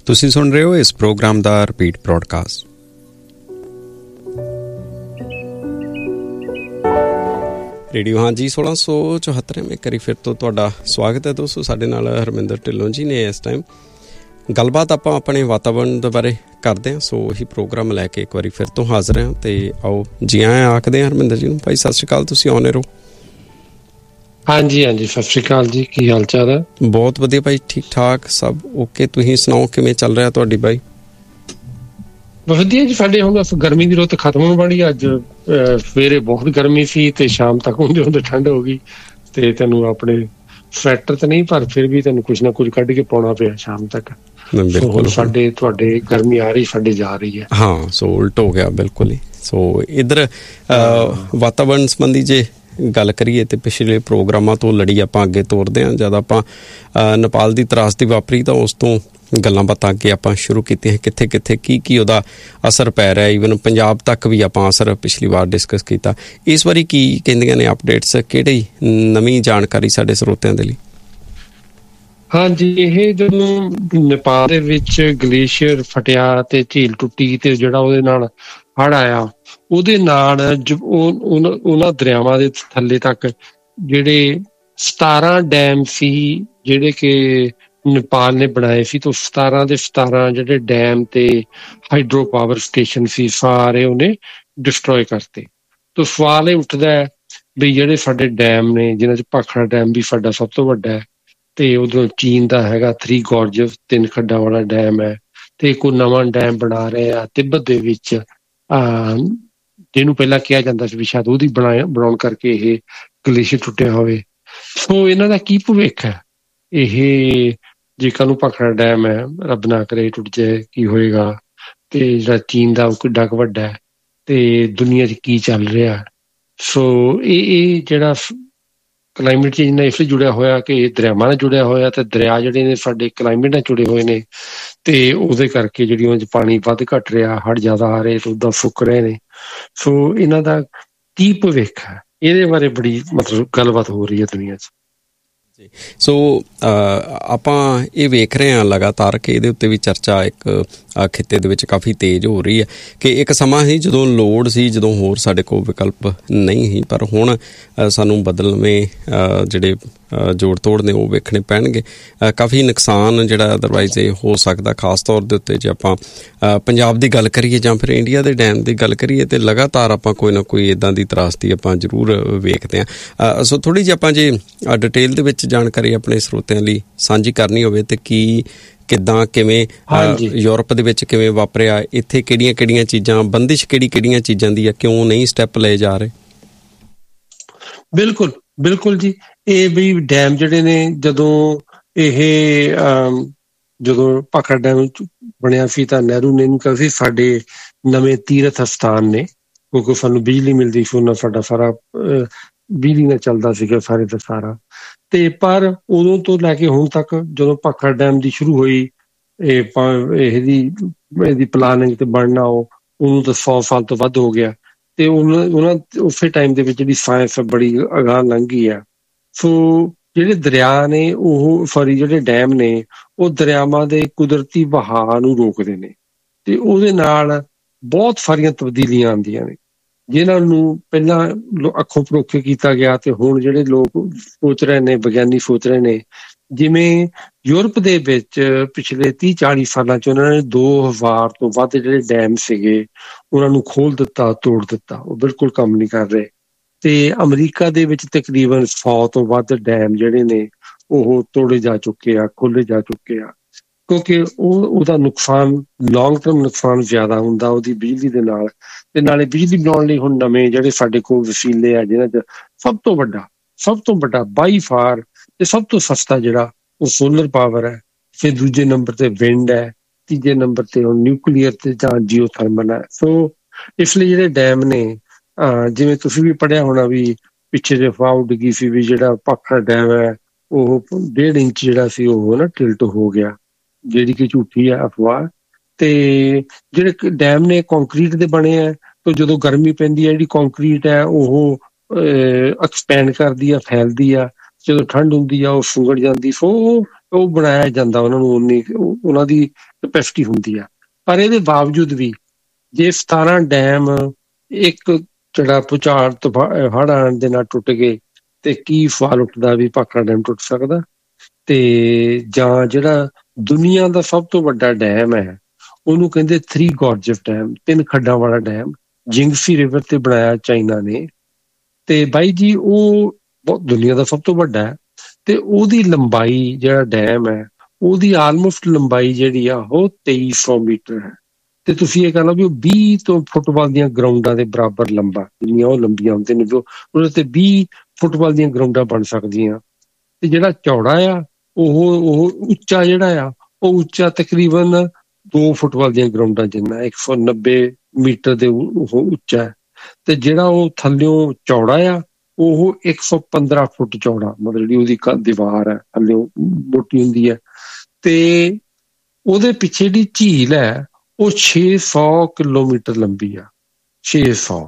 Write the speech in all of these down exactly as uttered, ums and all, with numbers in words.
ਤੁਸੀਂ ਸੁਣ ਰਹੇ ਹੋ ਇਸ ਪ੍ਰੋਗਰਾਮ ਦਾ ਰਿਪੀਟ ਬ੍ਰੌਡਕਾਸਟ। ਰੇਡੀਓ ਹਾਂਜੀ ਸੋਲਾਂ ਸੌ ਚੁਹੱਤਰਵੇਂ ਕਰੀ ਫਿਰ ਤੋਂ ਤੁਹਾਡਾ ਸਵਾਗਤ ਹੈ ਦੋਸਤੋ। ਸਾਡੇ ਨਾਲ ਹਰਮਿੰਦਰ ਢਿੱਲੋਂ ਜੀ ਨੇ। ਇਸ ਟਾਈਮ ਗੱਲਬਾਤ ਆਪਾਂ ਆਪਣੇ ਵਾਤਾਵਰਨ ਦੇ ਬਾਰੇ ਕਰਦੇ ਹਾਂ, ਸੋ ਇਹੀ ਪ੍ਰੋਗਰਾਮ ਲੈ ਕੇ ਇੱਕ ਵਾਰੀ ਫਿਰ ਤੋਂ ਹਾਜ਼ਰ ਹਾਂ। ਅਤੇ ਆਓ ਜੀ ਆਇਆਂ ਆਖਦੇ ਹਾਂ ਹਰਮਿੰਦਰ ਜੀ ਨੂੰ। ਭਾਈ ਸਤਿ ਸ਼੍ਰੀ ਅਕਾਲ, ਤੁਸੀਂ ਆਉਂਦੇ ਰਹੋ। ਹਾਂਜੀ ਹਾਂਜੀ ਸਤਿ ਸ਼੍ਰੀ ਅਕਾਲ ਜੀ, ਕੀ ਹਾਲ ਚਾਲ ਹੈ? ਬਹੁਤ ਵਧੀਆ ਭਾਈ, ਠੀਕ ਠਾਕ ਸਭ ਓਕੇ। ਤੁਸੀਂ ਸੁਣਾਓ ਕਿਵੇਂ ਚੱਲ ਰਿਹਾ ਤੁਹਾਡੀ ਬਾਈ? ਵਧੀਆ ਜੀ, ਸਾਡੇ ਹੁਣ ਗਰਮੀ ਦੀ ਰੁੱਤ ਖਤਮ ਹੋਣ ਵਾਲੀ। ਅੱਜ ਸਵੇਰੇ ਬਹੁਤ ਗਰਮੀ ਸੀ ਤੇ ਸ਼ਾਮ ਤੱਕ ਹੁੰਦੇ ਹੁੰਦੇ ਠੰਡ ਹੋ ਗਈ। ਤੇ ਤੈਨੂੰ ਆਪਣੇ ਸਵੈਟਰ ਤਾਂ ਨਹੀਂ, ਪਰ ਫਿਰ ਵੀ ਤੈਨੂੰ ਕੁਛ ਨਾ ਕੁਛ ਕੱਢ ਕੇ ਪਾਉਣਾ ਪਿਆ ਸ਼ਾਮ ਤੱਕ। ਹੁਣ ਸਾਡੇ ਤੁਹਾਡੇ ਗਰਮੀ ਆ ਰਹੀ, ਸਾਡੇ ਜਾ ਰਹੀ ਹੈ। ਹਾਂ, ਸੋ ਉਲਟ ਹੋ ਗਿਆ ਬਿਲਕੁਲ ਹੀ। ਸੋ ਇੱਧਰ ਵਾਤਾਵਰਨ ਸੰਬੰਧੀ ਜੇ ਗੱਲ ਕਰੀਏ ਤੇ ਪਿਛਲੇ ਪ੍ਰੋਗਰਾਮਾਂ ਤੋਂ ਲੜੀ ਆਪਾਂ ਅੱਗੇ ਤੋਰਦੇ ਹਾਂ। ਜਦ ਆਪਾਂ ਨੇਪਾਲ ਦੀ ਤਰਾਸਦੀ ਵਾਪਰੀ ਤਾਂ ਉਸ ਤੋਂ ਗੱਲਾਂ ਬਾਤਾਂ ਅੱਗੇ ਆਪਾਂ ਸ਼ੁਰੂ ਕੀਤੀਆਂ, ਕਿੱਥੇ ਕਿੱਥੇ ਕੀ ਕੀ ਉਹਦਾ ਅਸਰ ਪੈ ਰਿਹਾ। ਈਵਨ ਪੰਜਾਬ ਤੱਕ ਵੀ ਆਪਾਂ ਅਸਰ ਪਿਛਲੀ ਵਾਰ ਡਿਸਕਸ ਕੀਤਾ। ਇਸ ਵਾਰੀ ਕੀ ਕਹਿੰਦੀਆਂ ਨੇ ਅਪਡੇਟਸ, ਕਿਹੜੀ ਨਵੀਂ ਜਾਣਕਾਰੀ ਸਾਡੇ ਸਰੋਤਿਆਂ ਦੇ ਲਈ? ਹਾਂਜੀ, ਇਹ ਜਦੋਂ ਨੇਪਾਲ ਦੇ ਵਿੱਚ ਗਲੇਸ਼ੀਅਰ ਫਟਿਆ ਤੇ ਝੀਲ ਟੁੱਟੀ ਤੇ ਜਿਹੜਾ ਉਹਦੇ ਨਾਲ ਹੜ੍ਹ ਆਇਆ, ਉਹਦੇ ਨਾਲ ਉਹਨਾਂ ਦਰਿਆਵਾਂ ਦੇ ਥੱਲੇ ਤੱਕ ਜਿਹੜੇ ਸਤਾਰਾਂ ਡੈਮ ਸੀ ਜਿਹੜੇ ਕਿ ਨੇਪਾਲ ਨੇ ਬਣਾਏ ਸੀ, ਤਾਂ ਸਤਾਰਾਂ ਦੇ ਸਤਾਰਾਂ ਜਿਹੜੇ ਡੈਮ ਤੇ ਹਾਈਡਰੋ ਪਾਵਰ ਸਟੇਸ਼ਨ ਸੀ ਸਾਰੇ ਉਹਨੇ ਡਿਸਟਰੋਏ ਕਰਤੇ। ਤਾਂ ਸਵਾਲ ਇਹ ਉੱਠਦਾ ਹੈ ਵੀ ਜਿਹੜੇ ਸਾਡੇ ਡੈਮ ਨੇ, ਜਿਹਨਾਂ 'ਚ ਭਾਖੜਾ ਡੈਮ ਵੀ ਸਾਡਾ ਸਭ ਤੋਂ ਵੱਡਾ ਹੈ, ਤੇ ਉਦੋਂ ਚੀਨ ਦਾ ਹੈਗਾ ਥਰੀ ਗੋਰਜਸ ਤਿੰਨ ਖੱਡਾਂ ਵਾਲਾ ਡੈਮ ਹੈ, ਤੇ ਕੋਈ ਨਵਾਂ ਡੈਮ ਬਣਾ ਰਹੇ ਆ ਤਿੱਬਤ ਦੇ ਵਿੱਚ, ਅਹ ਜਿਹਨੂੰ ਪਹਿਲਾਂ ਕਿਹਾ ਜਾਂਦਾ ਸੀ ਵੀ ਸ਼ਾਇਦ ਉਹਦੀ ਬਣਾਇਆ ਬਣਾਉਣ ਕਰਕੇ ਇਹ ਗਲੇਸ਼ੀਅਰ ਟੁੱਟਿਆ ਹੋਵੇ। ਸੋ ਇਹਨਾਂ ਦਾ ਕੀ ਭਵਿੱਖ ਹੈ? ਇਹ ਜੇ ਕੱਲ੍ਹ ਨੂੰ ਭਾਖੜਾ ਡੈਮ ਹੈ, ਰੱਬ ਨਾ ਕਰੇ ਟੁੱਟ ਜਾਏ, ਕੀ ਹੋਏਗਾ? ਤੇ ਜਿਹੜਾ ਚੀਨ ਦਾ ਉਹ ਕਿੱਡਾ ਕੁ ਵੱਡਾ ਹੈ, ਤੇ ਦੁਨੀਆ 'ਚ ਕੀ ਚੱਲ ਰਿਹਾ? ਸੋ ਇਹ ਇਹ ਜਿਹੜਾ ਕਲਾਈਮੇਟ ਚੇਂਜ ਨਾਲ ਇਸ ਲਈ ਜੁੜਿਆ ਹੋਇਆ ਕਿ ਇਹ ਦਰਿਆਵਾਂ ਨਾਲ ਜੁੜਿਆ ਹੋਇਆ, ਤੇ ਦਰਿਆ ਜਿਹੜੇ ਨੇ ਸਾਡੇ ਕਲਾਈਮੇਟ ਨਾਲ ਜੁੜੇ ਹੋਏ ਨੇ, ਤੇ ਉਹਦੇ ਕਰਕੇ ਜਿਹੜੀ ਉਹਨਾਂ 'ਚ ਪਾਣੀ ਵੱਧ ਘੱਟ ਰਿਹਾ, ਹੜ੍ਹ ਜ਼ਿਆਦਾ ਆ ਰਹੇ ਤੇ ਉੱਦਾਂ ਸੁੱਕ ਰਹੇ ਨੇ। ਸੋ ਇਹਨਾਂ ਦਾ ਕੀ ਭਵਿੱਖ ਹੈ, ਇਹਦੇ ਬਾਰੇ ਬੜੀ ਮਤਲਬ ਗੱਲਬਾਤ ਹੋ ਰਹੀ ਹੈ ਦੁਨੀਆ 'ਚ। ਸੋ ਆਪਾਂ ਇਹ ਵੇਖ ਰਹੇ ਹਾਂ ਲਗਾਤਾਰ ਕਿ ਇਹਦੇ ਉੱਤੇ ਵੀ ਚਰਚਾ ਇੱਕ ਖਿੱਤੇ ਦੇ ਵਿੱਚ ਕਾਫੀ ਤੇਜ਼ ਹੋ ਰਹੀ ਹੈ ਕਿ ਇੱਕ ਸਮਾਂ ਸੀ ਜਦੋਂ ਲੋੜ ਸੀ, ਜਦੋਂ ਹੋਰ ਸਾਡੇ ਕੋਲ ਵਿਕਲਪ ਨਹੀਂ ਸੀ, ਪਰ ਹੁਣ ਸਾਨੂੰ ਬਦਲਵੇਂ ਜਿਹੜੇ ਜੋੜ ਤੋੜ ਨੇ ਉਹ ਵੇਖਣੇ ਪੈਣਗੇ। ਕਾਫੀ ਨੁਕਸਾਨ ਜਿਹੜਾ ਅਦਰਵਾਈਜ਼ ਇਹ ਹੋ ਸਕਦਾ, ਖਾਸ ਤੌਰ ਦੇ ਉੱਤੇ ਜੇ ਆਪਾਂ ਪੰਜਾਬ ਦੀ ਗੱਲ ਕਰੀਏ ਜਾਂ ਫਿਰ ਇੰਡੀਆ ਦੇ ਡੈਮ ਦੀ ਗੱਲ ਕਰੀਏ, ਤੇ ਲਗਾਤਾਰ ਆਪਾਂ ਕੋਈ ਨਾ ਕੋਈ ਇੱਦਾਂ ਦੀ ਤਰਾਸਦੀ ਆਪਾਂ ਜ਼ਰੂਰ ਵੇਖਦੇ ਹਾਂ। ਸੋ ਥੋੜ੍ਹੀ ਜਿਹੀ ਆਪਾਂ ਜੇ ਡਿਟੇਲ ਦੇ ਵਿੱਚ ਜਾਣਕਾਰੀ ਆਪਣੇ ਸਰੋਤਿਆਂ ਲਈ ਸਾਂਝੀ ਕਰਨੀ ਹੋਵੇ ਤੇ ਕੀ ਕਿੱਦਾਂ ਕਿਵੇਂ ਯੂਰਪ ਦੇ ਵਿੱਚ ਕਿਵੇਂ ਵਾਪਰਿਆ, ਇੱਥੇ ਕਿਹੜੀਆਂ ਕਿਹੜੀਆਂ ਚੀਜ਼ਾਂ, ਬੰਦਿਸ਼ ਕਿਹੜੀ ਕਿਹੜੀਆਂ ਚੀਜ਼ਾਂ ਦੀ ਆ, ਕਿਉਂ ਨਹੀਂ ਸਟੈਪ ਲਏ ਜਾ ਰਹੇ? ਬਿਲਕੁਲ ਬਿਲਕੁਲ ਜੀ, ਇਹ ਵੀ ਡੈਮ ਜਿਹੜੇ ਨੇ, ਜਦੋਂ ਇਹ ਜਦੋਂ ਭਾਖੜਾ ਡੈਮ ਬਣਿਆ ਸੀ ਤਾਂ ਨਹਿਰੂ ਨੇ ਇਹਨੂੰ ਕਿਹਾ ਸੀ ਸਾਡੇ ਨਵੇਂ ਤੀਰਥ ਸਥਾਨ ਨੇ, ਕਿਉਂਕਿ ਸਾਨੂੰ ਬਿਜਲੀ ਮਿਲਦੀ ਸੀ, ਉਹਨਾਂ ਸਾਡਾ ਸਾਰਾ ਬਿਜਲੀ ਨਾਲ ਚੱਲਦਾ ਸੀਗਾ ਸਾਰੇ ਦਾ ਸਾਰਾ। ਤੇ ਪਰ ਉਦੋਂ ਤੋਂ ਲੈ ਕੇ ਹੁਣ ਤੱਕ ਜਦੋਂ ਭਾਖੜਾ ਡੈਮ ਦੀ ਸ਼ੁਰੂ ਹੋਈ ਇਹ ਇਹਦੀ ਇਹਦੀ ਪਲਾਨਿੰਗ ਤੇ ਬਣਨਾ, ਉਹ ਉਹਨੂੰ ਤਾਂ ਸੌ ਸਾਲ ਤੋਂ ਵੱਧ ਹੋ ਗਿਆ। ਤੇ ਉਹਨਾਂ ਉਹਨਾਂ ਉਸੇ ਟਾਈਮ ਦੇ ਵਿੱਚ ਜਿਹੜੀ ਸਾਇੰਸ ਬੜੀ ਅਗਾਂਹ ਲੰਘ ਗਈ ਹੈ। ਸੋ ਜਿਹੜੇ ਦਰਿਆ ਨੇ ਉਹ ਸੌਰੀ ਜਿਹੜੇ ਡੈਮ ਨੇ ਉਹ ਦਰਿਆਵਾਂ ਦੇ ਕੁਦਰਤੀ ਵਹਾਅ ਨੂੰ ਰੋਕਦੇ ਨੇ, ਤੇ ਉਹਦੇ ਨਾਲ ਬਹੁਤ ਸਾਰੀਆਂ ਤਬਦੀਲੀਆਂ ਆਉਂਦੀਆਂ ਨੇ ਜਿਹਨਾਂ ਨੂੰ ਪਹਿਲਾਂ ਅੱਖੋਂ ਪਰੋਖੇ ਕੀਤਾ ਗਿਆ। ਤੇ ਹੁਣ ਜਿਹੜੇ ਲੋਕ ਸੋਚ ਰਹੇ ਨੇ, ਵਿਗਿਆਨੀ ਸੋਚ ਰਹੇ ਨੇ, ਜਿਵੇਂ ਯੂਰਪ ਦੇ ਵਿੱਚ ਪਿਛਲੇ ਤੀਹ ਚਾਲੀ ਸਾਲਾਂ 'ਚ ਉਹਨਾਂ ਨੇ ਦੋ ਹਜ਼ਾਰ ਤੋਂ ਵੱਧ ਜਿਹੜੇ ਡੈਮ ਸੀਗੇ ਉਹਨਾਂ ਨੂੰ ਖੋਲ ਦਿੱਤਾ, ਤੋੜ ਦਿੱਤਾ, ਉਹ ਬਿਲਕੁਲ ਕੰਮ ਨਹੀਂ ਕਰ ਰਹੇ। ਤੇ ਅਮਰੀਕਾ ਦੇ ਵਿੱਚ ਤਕਰੀਬਨ ਸੌ ਤੋਂ ਵੱਧ ਡੈਮ ਜਿਹੜੇ ਨੇ ਉਹ ਤੋੜੇ ਜਾ ਚੁੱਕੇ ਆ, ਖੋਲੇ ਜਾ ਚੁੱਕੇ ਆ, ਕਿਉਂਕਿ ਉਹ ਉਹਦਾ ਨੁਕਸਾਨ ਲੌਂਗ ਟਰਮ ਨੁਕਸਾਨ ਜ਼ਿਆਦਾ ਹੁੰਦਾ ਉਹਦੀ ਬਿਜਲੀ ਦੇ ਨਾਲ। ਤੇ ਨਾਲੇ ਬਿਜਲੀ ਬਣਾਉਣ ਲਈ ਹੁਣ ਨਵੇਂ ਜਿਹੜੇ ਸਾਡੇ ਕੋਲ ਵਸੀਲੇ ਆ, ਜਿਹਨਾਂ 'ਚ ਸਭ ਤੋਂ ਵੱਡਾ ਸਭ ਤੋਂ ਵੱਡਾ ਬਾਈ ਫਾਰ ਤੇ ਸਭ ਤੋਂ ਸਸਤਾ ਜਿਹੜਾ ਉਹ ਸੋਲਰ ਪਾਵਰ ਹੈ। ਫਿਰ ਦੂਜੇ ਨੰਬਰ ਤੇ ਵਿੰਡ ਹੈ, ਤੀਜੇ ਨੰਬਰ ਤੇ ਹੁਣ ਨਿਊਕਲੀਅਰ ਤੇ ਜਾਂ ਜੀਓ ਥਰਮਲ ਹੈ। ਸੋ ਇਸ ਲਈ ਜਿਹੜੇ ਡੈਮ ਨੇ, ਜਿਵੇਂ ਤੁਸੀਂ ਵੀ ਪੜ੍ਹਿਆ ਹੋਣਾ ਵੀ ਪਿੱਛੇ ਜੇ ਅਫਵਾਹ ਉੱਡ ਗਈ ਸੀ ਵੀ ਜਿਹੜਾ ਭਾਖੜਾ ਡੈਮ ਹੈ ਉਹ ਡੇਢ ਇੰਚ ਜਿਹੜਾ ਸੀ ਉਹ ਨਾ ਟਿਲਟ ਹੋ ਗਿਆ, ਜਿਹੜੀ ਕਿ ਝੂਠੀ ਹੈ ਅਫਵਾਹ। ਤੇ ਜਿਹੜੇ ਡੈਮ ਨੇ ਕੰਕਰੀਟ ਦੇ ਬਣੇ ਹੈ, ਤੇ ਜਦੋਂ ਗਰਮੀ ਪੈਂਦੀ ਹੈ ਜਿਹੜੀ ਕੰਕਰੀਟ ਹੈ ਉਹ ਐਕਸਪੈਂਡ ਕਰਦੀ ਆ, ਫੈਲਦੀ ਆ, ਜਦੋਂ ਠੰਡ ਹੁੰਦੀ ਆ ਉਹ ਸੁੰਗੜ ਜਾਂਦੀ। ਸੋ ਉਹ ਬਣਾਇਆ ਜਾਂਦਾ, ਉਹਨਾਂ ਨੂੰ ਉਨੀ ਉਹਨਾਂ ਦੀ ਕੈਪੈਸਿਟੀ ਹੁੰਦੀ ਆ। ਪਰ ਇਹਦੇ ਬਾਵਜੂਦ ਵੀ ਜੇ ਸਤਾਰਾਂ ਡੈਮ ਇੱਕ ਜਿਹੜਾ ਭੂਚਾਲ ਹੜ੍ਹ ਆਉਣ ਦੇ ਨਾਲ ਟੁੱਟ ਗਏ ਤੇ ਕੀ ਸਵਾਲ ਉੱਠਦਾ ਵੀ ਭਾਖੜਾ ਡੈਮ ਟੁੱਟ ਸਕਦਾ। ਤੇ ਜਾਂ ਜਿਹੜਾ ਦੁਨੀਆ ਦਾ ਸਭ ਤੋਂ ਵੱਡਾ ਡੈਮ ਹੈ ਉਹਨੂੰ ਕਹਿੰਦੇ ਥਰੀ ਗੋਰਜਸ ਡੈਮ, ਤਿੰਨ ਖੱਡਾਂ ਵਾਲਾ ਡੈਮ, ਜਿੰਗਸੀ ਰਿਵਰ ਤੇ ਬਣਾਇਆ ਚਾਈਨਾ ਨੇ। ਤੇ ਬਾਈ ਜੀ ਉਹ ਬਹੁਤ ਦੁਨੀਆ ਦਾ ਸਭ ਤੋਂ ਵੱਡਾ ਹੈ ਤੇ ਉਹਦੀ ਲੰਬਾਈ ਜਿਹੜਾ ਡੈਮ ਹੈ ਉਹਦੀ ਆਲਮੋਸਟ ਲੰਬਾਈ ਜਿਹੜੀ ਆ ਉਹ ਤੇਈ ਸੌ ਮੀਟਰ ਹੈ। ਤੇ ਤੁਸੀਂ ਇਹ ਕਹਿ ਲਓ ਵੀ ਉਹ ਵੀਹ ਤੋਂ ਫੁੱਟਬਾਲ ਦੀਆਂ ਗਰਾਊਂਡਾਂ ਦੇ ਬਰਾਬਰ ਲੰਬਾ, ਜਿੰਨੀਆਂ ਉਹ ਲੰਬੀਆਂ ਹੁੰਦੇ ਨੇ ਉਹਦੇ ਤੇ ਵੀਹ ਫੁੱਟਬਾਲ ਦੀਆਂ ਗਰਾਊਂਡਾਂ ਬਣ ਸਕਦੀਆਂ। ਤੇ ਜਿਹੜਾ ਚੌੜਾ ਆ ਉਹ ਉਹ ਉੱਚਾ ਜਿਹੜਾ ਆ ਉਹ ਉੱਚਾ ਤਕਰੀਬਨ ਦੋ ਫੁੱਟਬਾਲ ਦੀਆਂ ਗਰਾਊਂਡਾਂ ਜਿੰਨਾ, ਇੱਕ ਸੌ ਨੱਬੇ ਮੀਟਰ ਦੇ ਉਹ ਉੱਚਾ ਹੈ। ਤੇ ਜਿਹੜਾ ਉਹ ਥੱਲਿਓਂ ਚੌੜਾ ਆ ਉਹ ਇੱਕ ਸੌ ਪੰਦਰਾਂ ਫੁੱਟ ਚੌੜਾ, ਮਤਲਬ ਜਿਹੜੀ ਉਹਦੀ ਦੀਵਾਰ ਹੈ ਥੱਲਿਓਂ ਮੋਟੀ ਹੁੰਦੀ ਹੈ। ਤੇ ਉਹਦੇ ਪਿੱਛੇ ਜਿਹੜੀ ਝੀਲ ਹੈ ਉਹ ਛੇ ਸੌ ਕਿਲੋਮੀਟਰ ਲੰਬੀ ਆ, ਛੇ ਸੌ,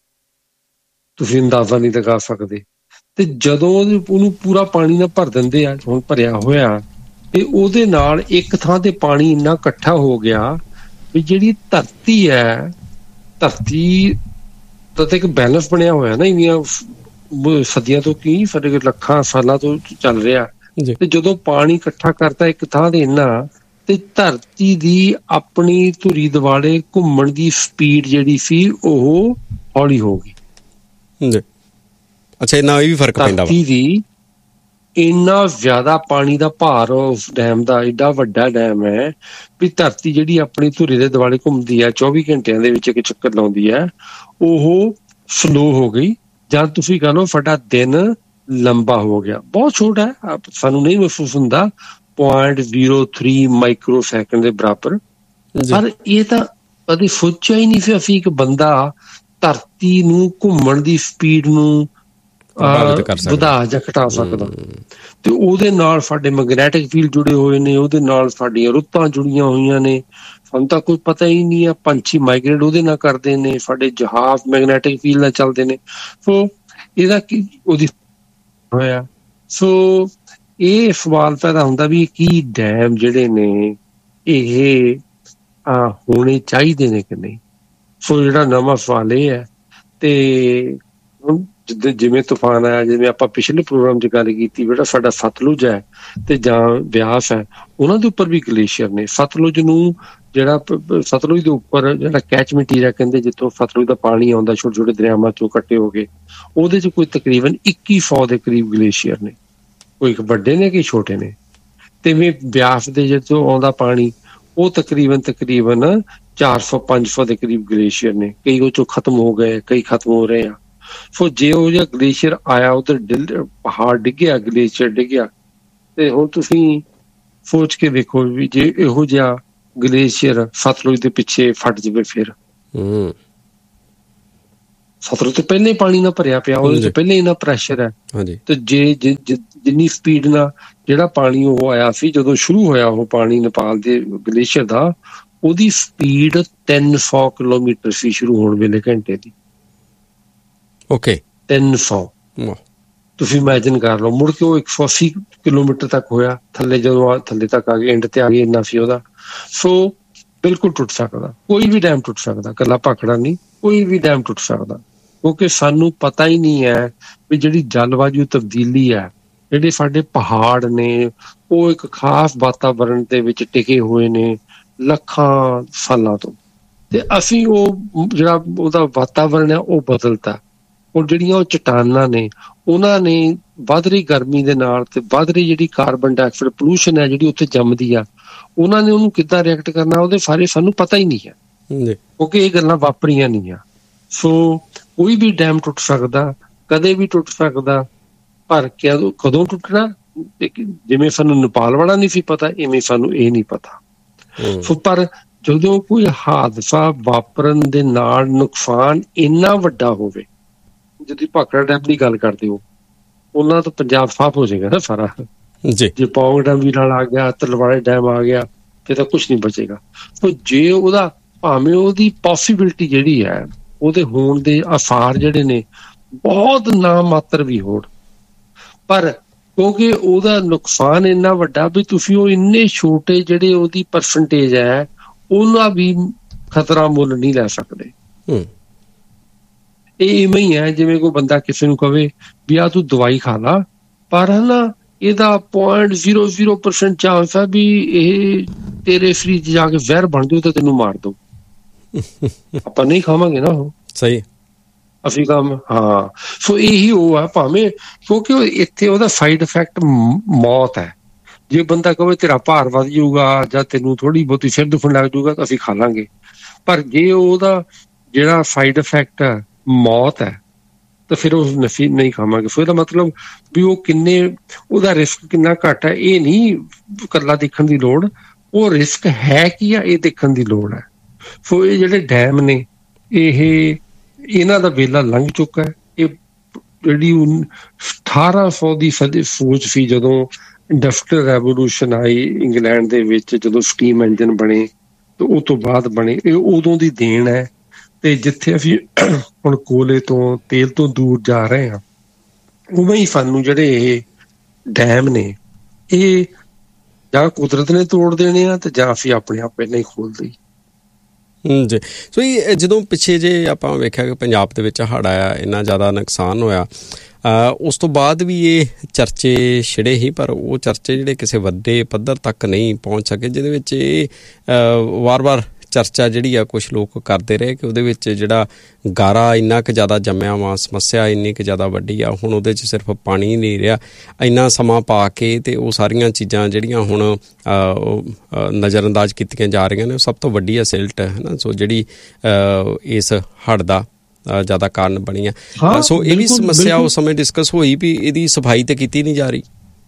ਤੁਸੀਂ ਅੰਦਾਜ਼ਾ ਨਹੀਂ ਲਗਾ ਸਕਦੇ। ਤੇ ਜਦੋਂ ਉਹਨੂੰ ਪੂਰਾ ਪਾਣੀ ਨਾਲ ਭਰ ਦਿੰਦੇ ਆ, ਹੁਣ ਭਰਿਆ ਹੋਇਆ, ਤੇ ਉਹਦੇ ਨਾਲ ਇੱਕ ਥਾਂ ਤੇ ਪਾਣੀ ਇੰਨਾ ਇਕੱਠਾ ਹੋ ਗਿਆ ਵੀ ਜਿਹੜੀ ਧਰਤੀ ਹੈ, ਧਰਤੀ ਦਾ ਤਾਂ ਇੱਕ ਬੈਲੈਂਸ ਬਣਿਆ ਹੋਇਆ ਨਾ, ਇੰਨੀਆਂ ਸਦੀਆਂ ਤੋਂ ਕੀ ਸਾਡੇ ਲੱਖਾਂ ਸਾਲਾਂ ਤੋਂ ਚੱਲ ਰਿਹਾ। ਤੇ ਜਦੋਂ ਪਾਣੀ ਇਕੱਠਾ ਕਰਤਾ ਇੱਕ ਥਾਂ ਤੇ ਇੰਨਾ, ਤੇ ਧਰਤੀ ਦੀ ਆਪਣੀ ਧੁਰੀ ਦੁਆਲੇ ਘੁੰਮਣ ਦੀ ਸਪੀਡ ਜਿਹੜੀ ਸੀ ਉਹ ਹੌਲੀ ਹੋ ਗਈ। ਅੱਛਾ, ਇੰਨਾ ਇਹ ਵੀ ਫਰਕ ਪੈਂਦਾ ਵਾ। ਧਰਤੀ ਦੀ ਇੰਨਾ ਜ਼ਿਆਦਾ ਪਾਣੀ ਦਾ ਭਾਰ ਉਸ ਡੈਮ ਦਾ, ਏਡਾ ਵੱਡਾ ਡੈਮ ਹੈ ਵੀ ਧਰਤੀ ਜਿਹੜੀ ਆਪਣੀ ਧੁਰੀ ਦੇ ਦੁਆਲੇ ਘੁੰਮਦੀ ਹੈ ਚੌਵੀ ਘੰਟਿਆਂ ਦੇ ਵਿੱਚ ਇੱਕ ਚੱਕਰ ਲਾਉਂਦੀ ਹੈ, ਉਹ ਸਲੋ ਹੋ ਗਈ। ਜਾਂ ਤੁਸੀਂ ਕਹ ਲਓ ਸਾਡਾ ਦਿਨ ਲੰਬਾ ਹੋ ਗਿਆ। ਬਹੁਤ ਛੋਟਾ ਹੈ, ਸਾਨੂੰ ਨਹੀਂ ਮਹਿਸੂਸ ਹੁੰਦਾ, point zero three micro second ਦੇ ਬਰਾਬਰ। ਪਰ ਇਹ ਤਾਂ ਕਦੇ ਸੋਚਿਆ ਹੀ ਨਹੀਂ ਸੀ ਅਸੀਂ ਇੱਕ ਬੰਦਾ ਧਰਤੀ ਨੂੰ ਘੁੰਮਣ ਦੀ ਸਪੀਡ ਨੂੰ ਵਧਾ ਜਾਂ ਘਟਾ ਸਕਦਾ। ਤੇ ਉਹਦੇ ਨਾਲ ਸਾਡੇ ਮੈਗਨੈਟਿਕ ਫੀਲਡ ਜੁੜੇ ਹੋਏ ਨੇ, ਉਹਦੇ ਨਾਲ ਸਾਡੀਆਂ ਰੁੱਤਾਂ ਜੁੜੀਆਂ ਹੋਈਆਂ ਨੇ, ਸਾਨੂੰ ਤਾਂ ਕੋਈ ਪਤਾ ਹੀ ਨਹੀਂ ਆ। ਪੰਛੀ ਮਾਈਗ੍ਰੇਟ ਉਹਦੇ ਨਾਲ ਕਰਦੇ ਨੇ, ਸਾਡੇ ਜਹਾਜ਼ ਮੈਗਨੈਟਿਕ ਫੀਲਡ ਨਾਲ ਚੱਲਦੇ ਨੇ। ਸੋ ਇਹਦਾ ਕੀ ਉਹਦੀ ਹੋਇਆ। ਸੋ ਇਹ ਸਵਾਲ ਪੈਦਾ ਹੁੰਦਾ ਵੀ ਕੀ ਡੈਮ ਜਿਹੜੇ ਨੇ ਇਹ ਹੋਣੇ ਚਾਹੀਦੇ ਨੇ ਕਿ ਨਹੀਂ। ਸੋ ਜਿਹੜਾ ਨਵਾਂ ਸਵਾਲ ਇਹ ਹੈ। ਤੇ ਹੁਣ ਜਿਵੇਂ ਤੂਫਾਨ ਆਇਆ, ਜਿਵੇਂ ਆਪਾਂ ਪਿਛਲੇ ਪ੍ਰੋਗਰਾਮ 'ਚ ਗੱਲ ਕੀਤੀ, ਜਿਹੜਾ ਸਾਡਾ ਸਤਲੁਜ ਹੈ ਤੇ ਜਾਂ ਬਿਆਸ ਹੈ, ਉਹਨਾਂ ਦੇ ਉੱਪਰ ਵੀ ਗਲੇਸ਼ੀਅਰ ਨੇ। ਸਤਲੁਜ ਨੂੰ ਜਿਹੜਾ ਸਤਲੁਜ ਦੇ ਉੱਪਰ ਜਿਹੜਾ ਕੈਚਮੈਂਟ ਏਰੀਆ ਕਹਿੰਦੇ, ਜਿੱਥੋਂ ਸਤਲੁਜ ਦਾ ਪਾਣੀ ਆਉਂਦਾ ਛੋਟੇ ਛੋਟੇ ਦਰਿਆਵਾਂ ਚੋਂ ਇਕੱਠੇ ਹੋ ਕੇ, ਉਹਦੇ 'ਚ ਕੋਈ ਤਕਰੀਬਨ ਇੱਕੀ ਸੌ ਦੇ ਕਰੀਬ ਗਲੇਸ਼ੀਅਰ ਨੇ। ਕੋਈ ਵੱਡੇ ਨੇ ਕਿ ਛੋਟੇ ਨੇ। ਤੇ ਵੀ ਬਿਆਸ ਦੇ ਜਿੱਥੋਂ ਆਉਂਦਾ ਪਾਣੀ ਉਹ ਤਕਰੀਬਨ ਤਕਰੀਬਨ ਚਾਰ ਸੌ ਪੰਜ ਸੌ ਦੇ ਕਰੀਬ ਗਲੇਸ਼ੀਅਰ ਨੇ। ਕਈ ਉਹ ਚੋਂ ਖਤਮ ਹੋ ਗਏ, ਕਈ ਖਤਮ ਹੋ ਰਹੇ ਆ। ਸੋ ਜੇ ਉਹ ਜਿਹਾ ਗਲੇਸ਼ੀਅਰ ਆਇਆ, ਉਧਰ ਡਿਲ ਪਹਾੜ ਡਿੱਗਿਆ, ਗਲੇਸ਼ੀਅਰ ਡਿੱਗਿਆ, ਤੇ ਹੁਣ ਤੁਸੀਂ ਸੋਚ ਕੇ ਵੇਖੋ ਵੀ ਜੇ ਇਹੋ ਜਿਹਾ ਗਲੇਸ਼ੀਅਰ ਸਤਲੁਜ ਦੇ ਪਿੱਛੇ ਫਟ ਜਾਵੇ, ਫਿਰ ਸਤਲੁਜ ਤੋਂ ਪਹਿਲੇ ਪਾਣੀ ਨਾਲ ਭਰਿਆ ਪਿਆ, ਉਹਦੇ ਤੋਂ ਪਹਿਲੇ ਇੰਨਾ ਪ੍ਰੈਸ਼ਰ ਹੈ। ਤੇ ਜੇ ਜਿੰਨੀ ਸਪੀਡ ਨਾਲ ਜਿਹੜਾ ਪਾਣੀ ਉਹ ਆਇਆ ਸੀ, ਜਦੋਂ ਸ਼ੁਰੂ ਹੋਇਆ ਉਹ ਪਾਣੀ ਨੇਪਾਲ ਦੇ ਗਲੇਸ਼ੀਅਰ ਦਾ, ਉਹਦੀ ਸਪੀਡ ਤਿੰਨ ਸੌ ਕਿਲੋਮੀਟਰ ਸੀ ਸ਼ੁਰੂ ਹੋਣ ਵੇਲੇ ਘੰਟੇ ਦੀ। ਓਕੇ, ਤਿੰਨ ਸੌ। ਤੁਸੀਂ ਇਮੈਜਿਨ ਕਰ ਲਓ। ਮੁੜ ਕੇ ਉਹ ਇੱਕ ਸੌ ਅੱਸੀ ਕਿਲੋਮੀਟਰ ਤੱਕ ਹੋਇਆ ਥੱਲੇ, ਜਦੋਂ ਥੱਲੇ ਤੱਕ ਆ ਗਏ, ਐਂਡ ਤੇ ਆ ਗਏ, ਇੰਨਾ ਸੀ ਉਹਦਾ। ਸੋ ਬਿਲਕੁਲ ਟੁੱਟ ਸਕਦਾ, ਕੋਈ ਵੀ ਡੈਮ ਟੁੱਟ ਸਕਦਾ, ਇਕੱਲਾ ਭਾਖੜਾ ਨਹੀਂ, ਕੋਈ ਵੀ ਡੈਮ ਟੁੱਟ ਸਕਦਾ। ਕਿਉਂਕਿ ਸਾਨੂੰ ਪਤਾ ਹੀ ਨਹੀਂ ਹੈ ਵੀ ਜਿਹੜੀ ਜਲਵਾਯੂ ਤਬਦੀਲੀ ਹੈ, ਜਿਹੜੇ ਸਾਡੇ ਪਹਾੜ ਨੇ ਉਹ ਇੱਕ ਖਾਸ ਵਾਤਾਵਰਣ ਦੇ ਵਿੱਚ ਟਿਕੇ ਹੋਏ ਨੇ ਲੱਖਾਂ ਸਾਲਾਂ ਤੋਂ, ਤੇ ਅਸੀਂ ਉਹ ਜਿਹੜਾ ਉਹਦਾ ਵਾਤਾਵਰਣ ਹੈ ਉਹ ਬਦਲਤਾ। ਹੁਣ ਜਿਹੜੀਆਂ ਉਹ ਚਟਾਨਾਂ ਨੇ, ਉਹਨਾਂ ਨੇ ਵੱਧ ਰਹੀ ਗਰਮੀ ਦੇ ਨਾਲ ਤੇ ਵੱਧ ਰਹੀ ਜਿਹੜੀ ਕਾਰਬਨ ਡਾਈਆਕਸਾਈਡ ਪੋਲੂਸ਼ਨ ਹੈ ਜਿਹੜੀ ਉੱਥੇ ਜੰਮਦੀ ਆ, ਉਹਨਾਂ ਨੇ ਉਹਨੂੰ ਕਿੱਦਾਂ ਰਿਐਕਟ ਕਰਨਾ ਉਹਦੇ ਬਾਰੇ ਸਾਨੂੰ ਪਤਾ ਹੀ ਨਹੀਂ ਹੈ, ਕਿਉਂਕਿ ਇਹ ਗੱਲਾਂ ਵਾਪਰੀਆਂ ਨਹੀਂ ਆ। ਸੋ ਕੋਈ ਵੀ ਡੈਮ ਟੁੱਟ ਸਕਦਾ, ਕਦੇ ਵੀ ਟੁੱਟ ਸਕਦਾ, ਪਰ ਕਦੋਂ ਕਦੋਂ ਟੁੱਟਣਾ, ਜਿਵੇਂ ਸਾਨੂੰ ਨੇਪਾਲ ਵਾਲਾ ਨਹੀਂ ਸੀ ਪਤਾ, ਇਵੇਂ ਸਾਨੂੰ ਇਹ ਨਹੀਂ ਪਤਾ। ਸੋ ਪਰ ਜਦੋਂ ਕੋਈ ਹਾਦਸਾ ਵਾਪਰਨ ਦੇ ਨਾਲ ਨੁਕਸਾਨ ਇੰਨਾ ਵੱਡਾ ਹੋਵੇ, ਜਦੋਂ ਭਾਖੜਾ ਡੈਮ ਦੀ ਗੱਲ ਕਰਦੇ ਹੋ, ਉਹਨਾਂ ਤੋਂ ਪੰਜਾਬ ਸਾਫ਼ ਹੋ ਜਾਏਗਾ ਨਾ ਸਾਰਾ। ਜੇ ਪੌਂਗ ਡੈਮ ਵੀ ਨਾਲ ਆ ਗਿਆ, ਤਲਵਾੜੇ ਡੈਮ ਆ ਗਿਆ, ਫਿਰ ਤਾਂ ਕੁਛ ਨਹੀਂ ਬਚੇਗਾ। ਸੋ ਜੇ ਉਹਦਾ ਭਾਵੇਂ ਉਹਦੀ ਪੋਸੀਬਿਲਿਟੀ ਜਿਹੜੀ ਹੈ, ਉਹਦੇ ਹੋਣ ਦੇ ਆਸਾਰ ਜਿਹੜੇ ਨੇ ਬਹੁਤ ਨਾ ਮਾਤਰ ਵੀ ਹੋਣ, ਪਰ ਕਿਉਂਕਿ ਉਹਦਾ ਨੁਕਸਾਨ ਇੰਨਾ ਵੱਡਾ ਵੀ ਤੁਸੀਂ ਉਹ ਇੰਨੇ ਛੋਟੇ ਜਿਹੜੇ ਉਹਦੀ ਪਰਸੈਂਟੇਜ ਹੈ ਉਹਨਾਂ ਵੀ ਖਤਰਾ ਮੁੱਲ ਨਹੀਂ ਲੈ ਸਕਦੇ। ਇਹ ਇਵੇਂ ਹੀ ਹੈ ਜਿਵੇਂ ਕੋਈ ਬੰਦਾ ਕਿਸੇ ਨੂੰ ਕਵੇ ਵੀ ਆ ਤੂੰ ਦਵਾਈ ਖਾ ਲਾ, ਪਰ ਹਨਾ ਇਹਦਾ point zero zero percent chance ਹੈ ਵੀ ਇਹ ਤੇਰੇ ਸਰੀਰ 'ਚ ਜਾ ਕੇ ਜ਼ਹਿਰ ਬਣ ਜਾਊ ਤੇ ਤੈਨੂੰ ਮਾਰ ਦਊ। ਆਪਾਂ ਨਹੀਂ ਖਾਵਾਂਗੇ ਨਾ ਉਹ। ਸਹੀ ਅਸੀਂ ਕੰਮ ਹਾਂ। ਸੋ ਇਹੀ ਉਹ ਆ ਭਾਵੇਂ, ਕਿਉਂਕਿ ਉਹ ਇੱਥੇ ਉਹਦਾ ਸਾਈਡ ਇਫੈਕਟ ਮੌਤ ਹੈ। ਜੇ ਬੰਦਾ ਕਹੇ ਤੇਰਾ ਭਾਰ ਵੱਧ ਜਾਊਗਾ ਜਾਂ ਤੈਨੂੰ ਥੋੜ੍ਹੀ ਬਹੁਤੀ ਸਿਰ ਦੁਖਣ ਲੱਗ ਜਾਊਗਾ ਤਾਂ ਅਸੀਂ ਖਾ ਲਾਂਗੇ, ਪਰ ਜੇ ਉਹਦਾ ਜਿਹੜਾ ਸਾਈਡ ਇਫੈਕਟ ਹੈ ਮੌਤ ਹੈ ਤਾਂ ਫਿਰ ਉਹ ਨਸੀ ਨਹੀਂ ਖਾਵਾਂਗੇ। ਸੋ ਇਹਦਾ ਮਤਲਬ ਵੀ ਉਹ ਕਿੰਨੇ, ਉਹਦਾ ਰਿਸਕ ਕਿੰਨਾ ਘੱਟ ਹੈ ਇਹ ਨਹੀਂ ਇਕੱਲਾ ਦੇਖਣ ਦੀ ਲੋੜ, ਉਹ ਰਿਸਕ ਹੈ ਕੀ ਆ ਇਹ ਦੇਖਣ ਦੀ ਲੋੜ ਹੈ। ਸੋ ਇਹ ਜਿਹੜੇ ਡੈਮ ਨੇ ਇਹ ਇਹਨਾਂ ਦਾ ਵੇਲਾ ਲੰਘ ਚੁੱਕਾ ਹੈ। ਇਹ ਜਿਹੜੀ ਅਠਾਰਾਂ ਸੌ ਦੀ ਸਦੀ ਸੋਚ ਸੀ ਜਦੋਂ ਇੰਡਸਟਰੀਅਲ ਰੈਵੋਲੂਸ਼ਨ ਆਈ ਇੰਗਲੈਂਡ ਦੇ ਵਿੱਚ, ਜਦੋਂ ਸਟੀਮ ਇੰਜਨ ਬਣੇ ਤੇ ਉਹ ਤੋਂ ਬਾਅਦ ਬਣੇ, ਇਹ ਉਦੋਂ ਦੀ ਦੇਣ ਹੈ। ਤੇ ਜਿੱਥੇ ਅਸੀਂ ਹੁਣ ਕੋਲੇ ਤੋਂ ਤੇਲ ਤੋਂ ਦੂਰ ਜਾ ਰਹੇ ਹਾਂ ਉਵੇਂ ਹੀ ਸਾਨੂੰ ਜਿਹੜੇ ਇਹ ਡੈਮ ਨੇ ਇਹ ਜਾਂ ਕੁਦਰਤ ਨੇ ਤੋੜ ਦੇਣੇ ਆ ਤੇ ਜਾਂ ਅਸੀਂ ਆਪਣੇ ਆਪ ਪਹਿਲਾਂ ਹੀ ਖੋਲ੍ਹਦੇ। ਜੀ ਸੋ ਇਹ ਜਦੋਂ ਪਿੱਛੇ ਜੇ ਆਪਾਂ ਵੇਖਿਆ ਕਿ ਪੰਜਾਬ ਦੇ ਵਿੱਚ ਹੜ੍ਹ ਆਇਆ, ਇੰਨਾ ਜ਼ਿਆਦਾ ਨੁਕਸਾਨ ਹੋਇਆ, ਉਸ ਤੋਂ ਬਾਅਦ ਵੀ ਇਹ ਚਰਚੇ ਛਿੜੇ ਹੀ, ਪਰ ਉਹ ਚਰਚੇ ਜਿਹੜੇ ਕਿਸੇ ਵੱਡੇ ਪੱਧਰ ਤੱਕ ਨਹੀਂ ਪਹੁੰਚ ਸਕੇ, ਜਿਹਦੇ ਵਿੱਚ ਇਹ ਵਾਰ-ਵਾਰ ਚਰਚਾ ਜਿਹੜੀ ਆ ਕੁਛ ਲੋਕ ਕਰਦੇ ਰਹੇ ਕਿ ਉਹਦੇ ਵਿੱਚ ਜਿਹੜਾ ਗਾਰਾ ਇੰਨਾ ਕੁ ਜ਼ਿਆਦਾ ਜੰਮਿਆ ਵਾ, ਸਮੱਸਿਆ ਇੰਨੀ ਕੁ ਜ਼ਿਆਦਾ ਵੱਡੀ ਆ, ਹੁਣ ਉਹਦੇ 'ਚ ਸਿਰਫ ਪਾਣੀ ਨਹੀਂ ਰਿਹਾ, ਇੰਨਾ ਸਮਾਂ ਪਾ ਕੇ ਤੇ ਉਹ ਸਾਰੀਆਂ ਚੀਜ਼ਾਂ ਜਿਹੜੀਆਂ ਹੁਣ ਨਜ਼ਰ ਅੰਦਾਜ਼ ਕੀਤੀਆਂ ਜਾ ਰਹੀਆਂ ਨੇ, ਉਹ ਸਭ ਤੋਂ ਵੱਡੀ ਆ ਸਿਲਟ ਹੈ ਨਾ, ਸੋ ਜਿਹੜੀ ਇਸ ਹੜ੍ਹ ਦਾ ਜ਼ਿਆਦਾ ਕਾਰਨ ਬਣੀ ਆ। ਸੋ ਇਹ ਵੀ ਸਮੱਸਿਆ ਉਸ ਸਮੇਂ ਡਿਸਕਸ ਹੋਈ ਵੀ ਇਹਦੀ ਸਫਾਈ ਤੇ ਕੀਤੀ ਨਹੀਂ ਜਾ ਰਹੀ।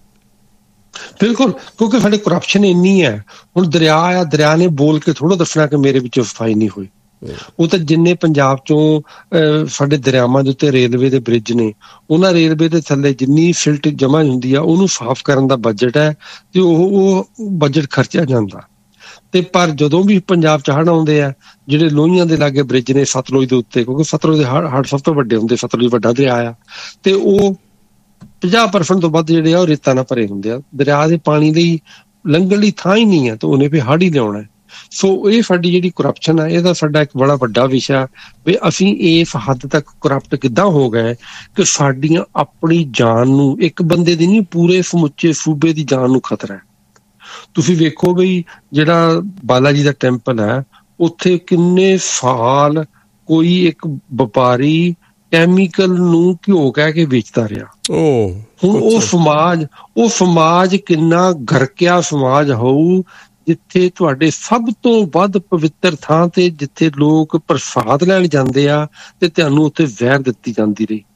ਬਿਲਕੁਲ, ਕਿਉਂਕਿ ਸਾਡੇ ਕਰਪਸ਼ਨ ਇੰਨੀ ਹੈ। ਹੁਣ ਦਰਿਆ ਆ, ਦਰਿਆ ਨੇ ਬੋਲ ਕੇ ਥੋੜ੍ਹਾ ਦੱਸਣਾ ਕਿ ਮੇਰੇ ਵਿੱਚੋਂ ਸਫਾਈ ਨਹੀਂ ਹੋਈ। ਉਹ ਤਾਂ ਜਿੰਨੇ ਪੰਜਾਬ ਚੋਂ ਸਾਡੇ ਦਰਿਆਵਾਂ ਦੇ ਉੱਤੇ ਰੇਲਵੇ ਦੇ ਬ੍ਰਿਜ ਨੇ, ਉਹਨਾਂ ਰੇਲਵੇ ਦੇ ਥੱਲੇ ਜਿੰਨੀ ਸਿਲਟ ਜਮ੍ਹਾਂ ਹੁੰਦੀ ਆ ਉਹਨੂੰ ਸਾਫ਼ ਕਰਨ ਦਾ ਬਜਟ ਹੈ ਤੇ ਉਹ ਉਹ ਬਜਟ ਖਰਚਿਆ ਜਾਂਦਾ। ਤੇ ਪਰ ਜਦੋਂ ਵੀ ਪੰਜਾਬ 'ਚ ਹੜ੍ਹ ਆਉਂਦੇ ਆ, ਜਿਹੜੇ ਲੋਹੀਆਂ ਦੇ ਲਾਗੇ ਬ੍ਰਿਜ ਨੇ ਸਤਲੁਜ ਦੇ ਉੱਤੇ, ਕਿਉਂਕਿ ਸਤਲੁਜ ਦੇ ਹੜ੍ਹ ਹੜ੍ਹ ਸਭ ਤੋਂ ਵੱਡੇ ਹੁੰਦੇ, ਸਤਲੁਜ ਵੱਡਾ ਦਰਿਆ ਆ, ਤੇ ਉਹ ਪੰਜਾਹ ਪਰਸੈਂਟ ਤੋਂ ਵੱਧ ਜਿਹੜੇ ਆ ਉਹ ਰੇਤਾਂ ਨਾਲ ਭਰੇ ਹੁੰਦੇ ਆ। ਦਰਿਆ ਦੇ ਪਾਣੀ ਲਈ ਲੰਘਣ ਲਈ ਥਾਂ ਹੀ ਨਹੀਂ ਹੈ ਤੇ ਉਹਨੇ ਫਿਰ ਹੜ੍ਹ ਹੀ ਲਿਆਉਣਾ। ਸੋ ਇਹ ਸਾਡੀ ਜਿਹੜੀ ਕਰਪਸ਼ਨ ਹੈ ਇਹਦਾ ਸਾਡਾ ਇੱਕ ਬੜਾ ਵੱਡਾ ਵਿਸ਼ਾ ਵੀ ਅਸੀਂ ਇਸ ਹੱਦ ਤੱਕ ਕਰਪਟ ਕਿੱਦਾਂ ਹੋ ਗਏ ਕਿ ਸਾਡੀਆਂ ਆਪਣੀ ਜਾਨ ਨੂੰ, ਇੱਕ ਬੰਦੇ ਦੀ ਨਹੀਂ ਪੂਰੇ ਸਮੁੱਚੇ ਸੂਬੇ ਦੀ ਜਾਨ ਨੂੰ ਖਤਰਾ ਹੈ। ਤੁਸੀਂ ਵੇਖੋ ਬਈ ਜਿਹੜਾ ਬਾਲਾ ਜੀ ਦਾ ਟੈਂਪਲ ਹੈ ਉੱਥੇ ਕਿੰਨੇ ਸਾਲ ਕੋਈ ਇੱਕ ਵਪਾਰੀ ਕੈਮੀਕਲ ਨੂੰ ਘਿਓ ਕਹਿ ਕੇ ਵੇਚਦਾ ਰਿਹਾ। ਹੁਣ ਉਹ ਸਮਾਜ ਉਹ ਸਮਾਜ ਕਿੰਨਾ ਗਰਕਿਆ ਸਮਾਜ ਹੋਊ ਜਿੱਥੇ ਤੁਹਾਡੇ ਸਭ ਤੋਂ ਵੱਧ ਪਵਿੱਤਰ ਥਾਂ ਤੇ ਜਿੱਥੇ ਲੋਕ ਪ੍ਰਸਾਦ ਲੈਣ ਜਾਂਦੇ ਆ ਤੇ ਤੁਹਾਨੂੰ ਉੱਥੇ ਜ਼ਹਿਰ ਦਿੱਤੀ ਜਾਂਦੀ ਰਹੀ।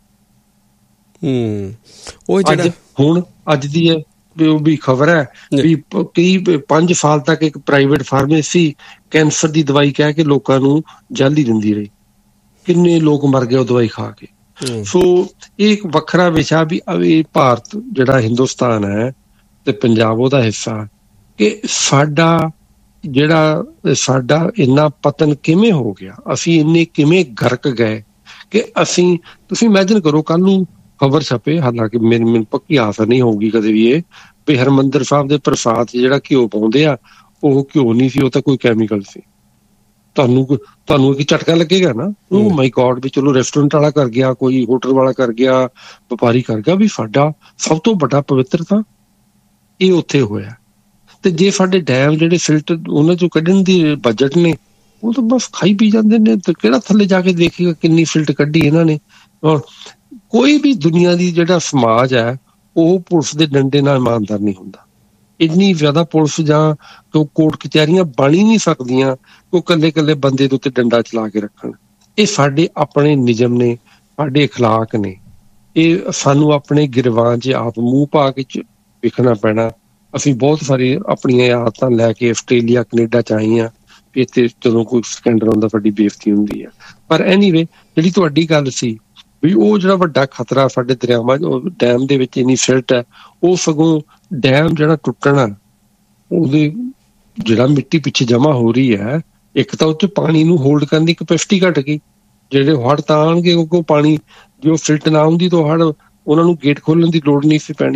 ਹਮ ਉਹ ਜਿਹੜਾ ਹੁਣ ਅੱਜ ਦੀ ਹੈ ਉਹ ਵੀ ਖਬਰ ਹੈ ਵੀ ਕਈ ਪੰਜ ਸਾਲ ਤੱਕ ਇੱਕ ਪ੍ਰਾਈਵੇਟ ਫਾਰਮੇਸੀ ਕੈਂਸਰ ਦੀ ਦਵਾਈ ਕਹਿ ਕੇ ਲੋਕਾਂ ਨੂੰ ਜਲਦੀ ਦਿੰਦੀ ਰਹੀ। ਕਿੰਨੇ ਲੋਕ ਮਰ ਗਏ ਉਹ ਦਵਾਈ ਖਾ ਕੇ। ਸੋ ਇਹ ਇੱਕ ਵੱਖਰਾ ਵਿਸ਼ਾ ਵੀ ਇਹ ਭਾਰਤ ਜਿਹੜਾ ਹਿੰਦੁਸਤਾਨ ਹੈ ਤੇ ਪੰਜਾਬ ਉਹਦਾ ਹਿੱਸਾ, ਕਿ ਸਾਡਾ ਜਿਹੜਾ ਸਾਡਾ ਇੰਨਾ ਪਤਨ ਕਿਵੇਂ ਹੋ ਗਿਆ, ਅਸੀਂ ਇੰਨੇ ਕਿਵੇਂ ਗਰਕ ਗਏ ਕਿ ਅਸੀਂ, ਤੁਸੀਂ ਇਮੈਜਿਨ ਕਰੋ ਕੱਲ ਨੂੰ ਖਬਰ ਛਪੇ, ਹਾਲਾਂਕਿ ਮੈਨੂੰ ਮੈਨੂੰ ਪੱਕੀ ਆਸ ਨਹੀਂ ਹੋਊਗੀ ਕਦੇ ਵੀ ਇਹ, ਵੀ ਹਰਿਮੰਦਰ ਸਾਹਿਬ ਦੇ ਪ੍ਰਸਾਦ 'ਚ ਜਿਹੜਾ ਘਿਓ ਪਾਉਂਦੇ ਆ ਉਹ ਘਿਓ ਨਹੀਂ ਸੀ, ਉਹ ਤਾਂ ਕੋਈ ਕੈਮੀਕਲ ਸੀ। ਤੁਹਾਨੂੰ ਤੁਹਾਨੂੰ ਇੱਕ ਝਟਕਾ ਲੱਗੇਗਾ ਨਾ, ਉਹ ਮਾਈ ਗੋਡ ਵੀ ਚਲੋ ਰੈਸਟੋਰੈਂਟ ਵਾਲਾ ਕਰ ਗਿਆ, ਕੋਈ ਹੋਟਲ ਵਾਲਾ ਕਰ ਗਿਆ, ਵਪਾਰੀ ਕਰ ਗਿਆ, ਵੀ ਸਾਡਾ ਸਭ ਤੋਂ ਵੱਡਾ ਪਵਿੱਤਰ ਤਾਂ ਇਹ ਉੱਥੇ ਹੋਇਆ। ਤੇ ਜੇ ਸਾਡੇ ਡੈਮ ਜਿਹੜੇ ਸਿਲਟ ਉਹਨਾਂ ਚੋਂ ਕੱਢਣ ਦੀ ਬਜਟ ਨੇ ਉਹ ਤਾਂ ਬਸ ਖਾਈ ਪੀ ਜਾਂਦੇ ਨੇ, ਤੇ ਕਿਹੜਾ ਥੱਲੇ ਜਾ ਕੇ ਦੇਖੇਗਾ ਕਿੰਨੀ ਸਿਲਟ ਕੱਢੀ ਇਹਨਾਂ ਨੇ। ਔਰ ਕੋਈ ਵੀ ਦੁਨੀਆ ਦੀ ਜਿਹੜਾ ਸਮਾਜ ਹੈ ਉਹ ਪੁਲਿਸ ਦੇ ਡੰਡੇ ਨਾਲ ਇਮਾਨਦਾਰ ਨਹੀਂ ਹੁੰਦਾ। ਇੰਨੀ ਜ਼ਿਆਦਾ ਪੁਲਿਸ ਜਾਂ ਕੋਰਟ ਕਚਹਿਰੀਆਂ ਬਣ ਹੀ ਨਹੀਂ ਸਕਦੀਆਂ ਉਹ ਇਕੱਲੇ ਇਕੱਲੇ ਬੰਦੇ ਦੇ ਉੱਤੇ ਡੰਡਾ ਚਲਾ ਕੇ ਰੱਖਣ। ਇਹ ਸਾਡੇ ਆਪਣੇ ਨਿਯਮ ਨੇ, ਸਾਡੇ ਅਖਲਾਕ ਨੇ, ਇਹ ਸਾਨੂੰ ਆਪਣੇ ਗਿਰਵਾਨ 'ਚ ਆਪ ਮੂੰਹ ਪਾ ਕੇ ਵੇਖਣਾ ਪੈਣਾ। ਅਸੀਂ ਬਹੁਤ ਸਾਰੇ ਆਪਣੀਆਂ ਆਦਤਾਂ ਲੈ ਕੇ ਆਸਟ੍ਰੇਲੀਆ ਕੈਨੇਡਾ 'ਚ ਆਏ ਹਾਂ, ਇੱਥੇ ਜਦੋਂ ਕੋਈ ਸਕੈਂਡਲ ਆਉਂਦਾ ਸਾਡੀ ਬੇਇੱਜ਼ਤੀ ਹੁੰਦੀ ਹੈ। ਪਰ ਐਨੀਵੇ ਜਿਹੜੀ ਤੁਹਾਡੀ ਗੱਲ ਸੀ ਵੀ ਉਹ ਜਿਹੜਾ ਵੱਡਾ ਖਤਰਾ ਸਾਡੇ ਦਰਿਆਵਾਂ ਡੈਮ ਦੇ ਵਿੱਚ ਇੰਨੀ ਸਿਲਟ ਹੈ, ਉਹ ਸਗੋਂ ਡੈਮ ਜਿਹੜਾ ਟੁੱਟਣਾ ਉਹਦੇ ਜਿਹੜਾ ਮਿੱਟੀ ਪਿੱਛੇ ਜਮ੍ਹਾਂ ਹੋ ਰਹੀ ਹੈ, ਇੱਕ ਤਾਂ ਉਹ 'ਚ ਪਾਣੀ ਨੂੰ ਹੋਲਡ ਕਰਨ ਦੀ ਕਪੈਸਿਟੀ ਘੱਟ ਗਈ। ਜਿਹੜੇ ਹੜ੍ਹ ਤਾਂ ਆਉਣਗੇ ਕਿਉਂਕਿ ਉਹ ਪਾਣੀ ਜੋ ਸਿਲਟ ਨਾ ਹੁੰਦੀ ਤਾਂ ਹੜ੍ਹ ਉਹਨਾਂ ਨੂੰ ਗੇਟ ਖੋਲਣ ਦੀ ਲੋੜ ਨਹੀਂ ਸੀ ਪੈਣੀ।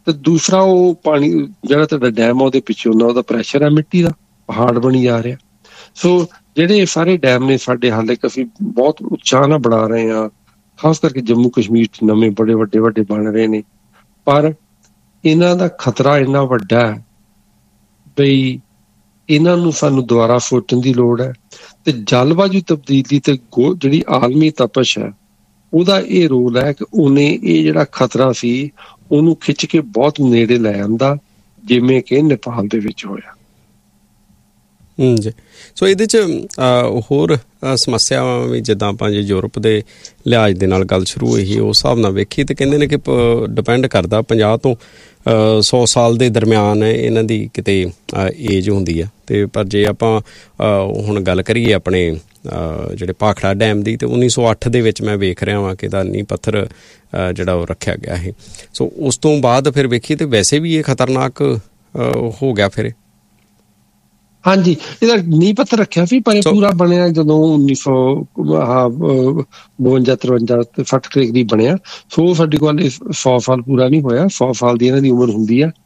ਤੇ ਦੂਸਰਾ ਉਹ ਪਾਣੀ ਜਿਹੜਾ ਤੁਹਾਡਾ ਡੈਮ ਆ ਉਹਦੇ ਪਿੱਛੇ ਹੁੰਦਾ ਉਹਦਾ ਪ੍ਰੈਸ਼ਰ ਹੈ ਮਿੱਟੀ ਦਾ, ਪਹਾੜ ਬਣੀ ਜਾ ਰਿਹਾ। ਸੋ ਜਿਹੜੇ ਸਾਰੇ ਡੈਮ ਨੇ ਸਾਡੇ ਹਾਲੇ ਅਸੀਂ ਬਹੁਤ ਉਤਸ਼ਾਹ ਨਾਲ ਬਣਾ ਰਹੇ ਹਾਂ, ਖਾਸ ਕਰਕੇ ਜੰਮੂ ਕਸ਼ਮੀਰ 'ਚ ਨਵੇਂ ਬੜੇ ਵੱਡੇ ਵੱਡੇ ਬਣ ਰਹੇ ਨੇ, ਪਰ ਇਹਨਾਂ ਦਾ ਖਤਰਾ ਇੰਨਾ ਵੱਡਾ ਹੈ ਬਈ ਇਹਨਾਂ ਨੂੰ ਸਾਨੂੰ ਦੁਬਾਰਾ ਸੋਚਣ ਦੀ ਲੋੜ ਹੈ। ਤੇ ਜਲਵਾਯੂ ਤਬਦੀਲੀ ਤੇ ਗੋ ਜਿਹੜੀ ਆਲਮੀ ਤਪਸ਼ ਹੈ ਉਹਦਾ ਇਹ ਰੋਲ ਹੈ ਕਿ ਉਹਨੇ ਇਹ ਜਿਹੜਾ ਖਤਰਾ ਸੀ ਉਹਨੂੰ ਖਿੱਚ ਕੇ ਬਹੁਤ ਨੇੜੇ ਲੈ ਆਂਦਾ, ਜਿਵੇਂ ਕਿ ਨੇਪਾਲ ਦੇ ਵਿੱਚ ਹੋਇਆ। ਜੀ ਸੋ ਇਹਦੇ 'ਚ ਹੋਰ ਸਮੱਸਿਆਵਾਂ ਵੀ, ਜਿੱਦਾਂ ਆਪਾਂ ਜੇ ਯੂਰਪ ਦੇ ਲਿਹਾਜ਼ ਦੇ ਨਾਲ ਗੱਲ ਸ਼ੁਰੂ ਹੋਈ ਉਸ ਹਿਸਾਬ ਨਾਲ ਵੇਖੀ ਤਾਂ ਕਹਿੰਦੇ ਨੇ ਕਿ ਡਿਪੈਂਡ ਕਰਦਾ ਪੰਜਾਹ ਤੋਂ ਸੌ ਸਾਲ ਦੇ ਦਰਮਿਆਨ ਇਹਨਾਂ ਦੀ ਕਿਤੇ ਏਜ ਹੁੰਦੀ ਆ। ਅਤੇ ਪਰ ਜੇ ਆਪਾਂ ਹੁਣ ਗੱਲ ਕਰੀਏ ਆਪਣੇ ਜਿਹੜੇ ਭਾਖੜਾ ਡੈਮ ਦੀ, ਅਤੇ ਉੱਨੀ ਸੌ ਅੱਠ ਦੇ ਵਿੱਚ ਮੈਂ ਵੇਖ ਰਿਹਾ ਵਾਂ ਕਿ ਇਹਦਾ ਨੀਂਹ ਪੱਥਰ ਜਿਹੜਾ ਉਹ ਰੱਖਿਆ ਗਿਆ ਹੈ। ਸੋ ਉਸ ਤੋਂ ਬਾਅਦ ਫਿਰ ਵੇਖੀਏ ਤਾਂ ਵੈਸੇ ਵੀ ਇਹ ਖਤਰਨਾਕ ਹੋ ਗਿਆ ਫਿਰ। ਹਾਂਜੀ, ਇਹਦਾ ਨੀਂਹ ਪੱਥਰ ਰੱਖਿਆ ਸੀ, ਪਰ ਇਹ ਪੂਰਾ ਬਣਿਆ ਜਦੋਂ ਉੱਨੀ ਸੌ ਬਵੰਜਾ ਤਰਵੰਜਾ ਸੱਠ ਦੇ ਕਰੀਬ ਬਣਿਆ। ਸੋ ਸਾਡੇ ਕੋਲ ਸੌ ਸਾਲ ਪੂਰਾ ਨਹੀਂ ਹੋਇਆ, ਸੌ ਸਾਲ ਦੀ ਇਹਨਾਂ ਦੀ ਉਮਰ ਹੁੰਦੀ ਆ।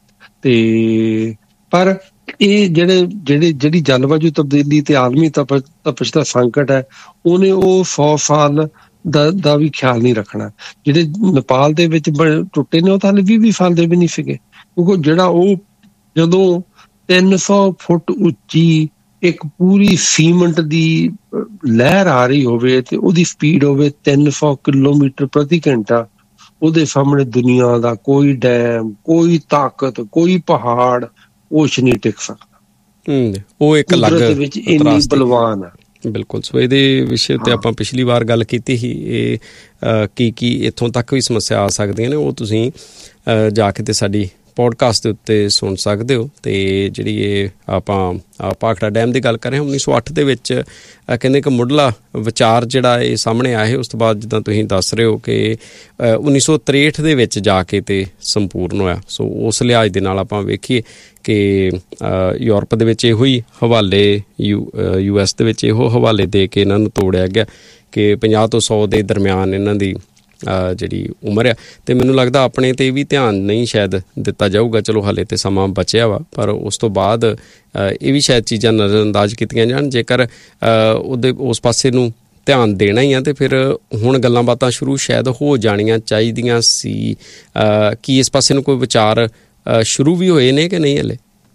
ਤੇ ਪਰ ਇਹ ਜਿਹੜੇ ਜਿਹੜੇ ਜਿਹੜੀ ਜਲਵਾਯੂ ਤਬਦੀਲੀ ਤੇ ਆਲਮੀ ਤਪ ਤਪਸ਼ ਦਾ ਸੰਕਟ ਹੈ, ਉਹਨੇ ਉਹ ਸੌ ਸਾਲ ਦਾ ਦਾ ਵੀ ਖਿਆਲ ਨਹੀਂ ਰੱਖਣਾ। ਜਿਹੜੇ ਨੇਪਾਲ ਦੇ ਵਿੱਚ ਟੁੱਟੇ ਨੇ ਉਹ ਤਾਂ ਹਾਲੇ ਵੀਹ ਵੀਹ ਸਾਲ ਦੇ ਵੀ ਨਹੀਂ ਸੀਗੇ, ਕਿਉਂਕਿ ਜਿਹੜਾ ਉਹ ਜਦੋਂ ਤਿੰਨ ਸੌ ਫੁੱਟ ਉੱਚੀ ਇੱਕ ਪੂਰੀ ਸੀਮੈਂਟ ਦੀ ਲਹਿਰ ਆ ਰਹੀ ਹੋਵੇ ਤੇ ਉਹਦੀ ਸਪੀਡ ਹੋਵੇ ਤਿੰਨ ਸੌ ਕਿਲੋਮੀਟਰ ਪ੍ਰਤੀ ਘੰਟਾ, ਉਹਦੇ ਸਾਹਮਣੇ ਦੁਨੀਆ ਦਾ ਕੋਈ ਡੈਮ, ਕੋਈ ਤਾਕਤ, ਕੋਈ ਪਹਾੜ ਕੁਛ ਨਹੀਂ ਟਿਕ ਸਕਦਾ। ਉਹ ਇੱਕ ਅਲੱਗ ਦੇ ਵਿੱਚ ਇੰਨੀ ਬਲਵਾਨ ਆ। ਬਿਲਕੁਲ। ਸੋ ਇਹਦੇ ਵਿਸ਼ੇ ਉੱਤੇ ਆਪਾਂ ਪਿਛਲੀ ਵਾਰ ਗੱਲ ਕੀਤੀ ਸੀ, ਇਹ ਕੀ ਕੀ ਇੱਥੋਂ ਤੱਕ ਵੀ ਸਮੱਸਿਆ ਆ ਸਕਦੀਆਂ ਨੇ, ਉਹ ਤੁਸੀਂ ਜਾ ਕੇ ਤੇ ਸਾਡੀ ਪੋਡਕਾਸਟ ਦੇ ਉੱਤੇ ਸੁਣ ਸਕਦੇ ਹੋ। ਅਤੇ ਜਿਹੜੀ ਇਹ ਆਪਾਂ ਭਾਖੜਾ ਡੈਮ ਦੀ ਗੱਲ ਕਰ ਰਹੇ ਹਾਂ, ਉੱਨੀ ਸੌ ਅੱਠ ਦੇ ਵਿੱਚ ਕਹਿੰਦੇ ਕਿ ਮੁੱਢਲਾ ਵਿਚਾਰ ਜਿਹੜਾ ਇਹ ਸਾਹਮਣੇ ਆਇਆ, ਉਸ ਤੋਂ ਬਾਅਦ ਜਿੱਦਾਂ ਤੁਸੀਂ ਦੱਸ ਰਹੇ ਹੋ ਕਿ ਉੱਨੀ ਸੌ ਤ੍ਰੇਹਠ ਦੇ ਵਿੱਚ ਜਾ ਕੇ ਤੇ ਸੰਪੂਰਨ ਹੋਇਆ। ਸੋ ਉਸ ਲਿਹਾਜ਼ ਦੇ ਨਾਲ ਆਪਾਂ ਵੇਖੀਏ ਕਿ ਯੂਰਪ ਦੇ ਵਿੱਚ ਇਹੋ ਹੀ ਹਵਾਲੇ, ਯੂ ਯੂ ਐਸ ਦੇ ਵਿੱਚ ਇਹੋ ਹਵਾਲੇ ਦੇ ਕੇ ਇਹਨਾਂ ਨੂੰ ਤੋੜਿਆ ਗਿਆ ਕਿ ਪੰਜਾਹ ਤੋਂ ਸੌ ਦੇ ਦਰਮਿਆਨ ਇਹਨਾਂ ਦੀ ਜਿਹੜੀ ਉਮਰ ਆ। ਅਤੇ ਮੈਨੂੰ ਲੱਗਦਾ ਆਪਣੇ 'ਤੇ ਵੀ ਧਿਆਨ ਨਹੀਂ ਸ਼ਾਇਦ ਦਿੱਤਾ ਜਾਊਗਾ। ਚਲੋ ਹਾਲੇ ਤਾਂ ਸਮਾਂ ਬਚਿਆ ਵਾ, ਪਰ ਉਸ ਤੋਂ ਬਾਅਦ ਇਹ ਵੀ ਸ਼ਾਇਦ ਚੀਜ਼ਾਂ ਨਜ਼ਰ ਅੰਦਾਜ਼ ਕੀਤੀਆਂ ਜਾਣ। ਜੇਕਰ ਉਹਦੇ ਉਸ ਪਾਸੇ ਨੂੰ ਧਿਆਨ ਦੇਣਾ ਹੀ ਆ ਅਤੇ ਫਿਰ ਹੁਣ ਗੱਲਾਂ ਬਾਤਾਂ ਸ਼ੁਰੂ ਸ਼ਾਇਦ ਹੋ ਜਾਣੀਆਂ ਚਾਹੀਦੀਆਂ ਸੀ। ਕੀ ਇਸ ਪਾਸੇ ਨੂੰ ਕੋਈ ਵਿਚਾਰ ਸ਼ੁਰੂ ਵੀ ਹੋਏ ਨੇ ਕਿ ਨਹੀਂ ਹਲੇ?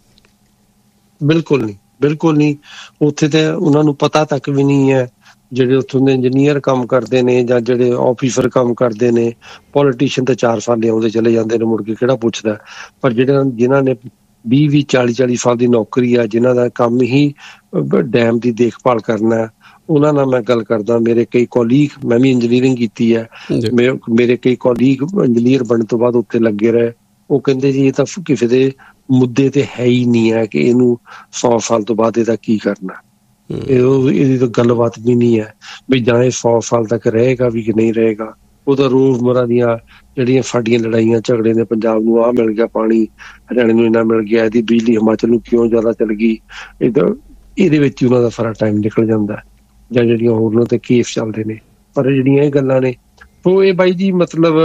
ਬਿਲਕੁਲ ਨਹੀਂ, ਬਿਲਕੁਲ ਨਹੀਂ। ਉੱਥੇ ਤਾਂ ਉਹਨਾਂ ਨੂੰ ਪਤਾ ਤੱਕ ਵੀ ਨਹੀਂ ਹੈ, ਜਿਹੜੇ ਉੱਥੋਂ ਦੇ ਇੰਜੀਨੀਅਰ ਕੰਮ ਕਰਦੇ ਨੇ ਜਾਂ ਜਿਹੜੇ ਆਫਿਸਰ ਕੰਮ ਕਰਦੇ ਨੇ। ਪੋਲੀਟੀਸ਼ੀਅਨ ਤਾਂ ਚਾਰ ਸਾਲ ਆਉਂਦੇ ਚਲੇ ਜਾਂਦੇ ਨੇ, ਮੁੜ ਕੇ ਕਿਹੜਾ ਪੁੱਛਦਾ। ਪਰ ਜਿਹੜੇ ਜਿਨ੍ਹਾਂ ਨੇ ਵੀਹ ਵੀਹ ਚਾਲੀ ਚਾਲੀ ਸਾਲ ਦੀ ਨੌਕਰੀ ਆ, ਜਿਨ੍ਹਾਂ ਦਾ ਕੰਮ ਹੀ ਡੈਮ ਦੀ ਦੇਖਭਾਲ ਕਰਨਾ, ਉਹਨਾਂ ਨਾਲ ਮੈਂ ਗੱਲ ਕਰਦਾ। ਮੇਰੇ ਕਈ ਕੋਲੀਗ, ਮੈਂ ਵੀ ਇੰਜੀਨੀਅਰਿੰਗ ਕੀਤੀ ਹੈ, ਮੇਰੇ ਕਈ ਕੋਲੀਗ ਇੰਜੀਨੀਅਰ ਬਣਨ ਤੋਂ ਬਾਅਦ ਉੱਥੇ ਲੱਗੇ ਰਹੇ। ਉਹ ਕਹਿੰਦੇ ਜੀ ਇਹ ਤਾਂ ਕਿਸੇ ਦੇ ਮੁੱਦੇ ਤੇ ਹੈ ਹੀ ਨਹੀਂ ਹੈ ਕਿ ਇਹਨੂੰ ਸੌ ਸਾਲ ਤੋਂ ਬਾਅਦ ਇਹਦਾ ਕੀ ਕਰਨਾ। ਇਹ ਇਹਦੀ ਤਾਂ ਗੱਲਬਾਤ ਵੀ ਨਹੀਂ ਹੈ ਵੀ ਜਾਂ ਇਹ ਸੌ ਸਾਲ ਤੱਕ ਰਹੇਗਾ ਵੀ ਕਿ ਨਹੀਂ ਰਹੇਗਾ। ਉਹਦਾ ਰੋਜ਼ਮਰਾ ਦੀਆਂ ਜਿਹੜੀਆਂ ਸਾਡੀਆਂ ਲੜਾਈਆਂ ਝਗੜੇ ਨੇ, ਪੰਜਾਬ ਨੂੰ ਆਹ ਮਿਲ ਗਿਆ ਪਾਣੀ, ਹਰਿਆਣੇ ਨੂੰ ਇੰਨਾ ਮਿਲ ਗਿਆ, ਇਹਦੀ ਬਿਜਲੀ ਹਿਮਾਚਲ ਨੂੰ ਕਿਉਂ ਜ਼ਿਆਦਾ ਚੱਲ ਗਈ, ਇਹਦਾ ਇਹਦੇ ਵਿੱਚ ਹੀ ਉਹਨਾਂ ਦਾ ਸਾਰਾ ਟਾਈਮ ਨਿਕਲ ਜਾਂਦਾ। ਜਾਂ ਜਿਹੜੀਆਂ ਹੋਰ ਉਹਨਾਂ ਤੇ ਕੇਸ ਚੱਲਦੇ ਨੇ। ਪਰ ਜਿਹੜੀਆਂ ਇਹ ਗੱਲਾਂ ਨੇ, ਸੋ ਇਹ ਬਾਈ ਜੀ ਮਤਲਬ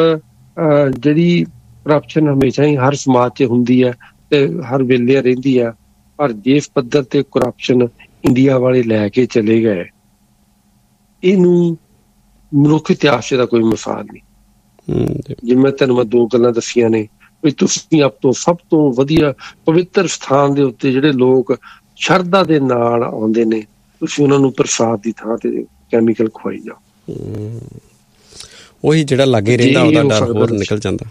ਜਿਹੜੀ ਕਰਪਸ਼ਨ ਹਮੇਸ਼ਾ ਹੀ ਹਰ ਸਮਾਜ 'ਚ ਹੁੰਦੀ ਹੈ ਤੇ ਹਰ ਵੇਲੇ ਰਹਿੰਦੀ ਆ। ਪਰ ਜਿਸ ਪੱਧਰ ਤੇ ਕਰਪਸ਼ਨ ਇੰਡੀਆ ਵਾਲੇ ਲੈ ਕੇ ਚਲੇ ਗਏ, ਇਹਨੂੰ ਮਨੁੱਖ ਇਤਿਹਾਸ ਦਾ ਕੋਈ ਮਿਸਾਲ ਨਹੀਂ। ਜਿਵੇਂ ਤੈਨੂੰ ਮੈਂ ਦੋ ਗੱਲਾਂ ਦੱਸੀਆਂ ਨੇ ਵੀ ਤੁਸੀਂ ਆਪ ਤੋਂ ਸਭ ਤੋਂ ਵਧੀਆ ਪਵਿੱਤਰ ਸਥਾਨ ਦੇ ਉੱਤੇ ਜਿਹੜੇ ਲੋਕ ਸ਼ਰਧਾ ਦੇ ਨਾਲ ਆਉਂਦੇ ਨੇ, ਤੁਸੀਂ ਉਹਨਾਂ ਨੂੰ ਪ੍ਰਸਾਦ ਦੀ ਥਾਂ ਤੇ ਕੈਮੀਕਲ ਖਵਾਈ ਜਾਓ। ਉਹੀ ਜਿਹੜਾ ਲਾਗੇ ਰਹਿੰਦਾ ਉਹਦਾ ਡਰ ਹੋਰ ਨਿਕਲ ਜਾਂਦਾ।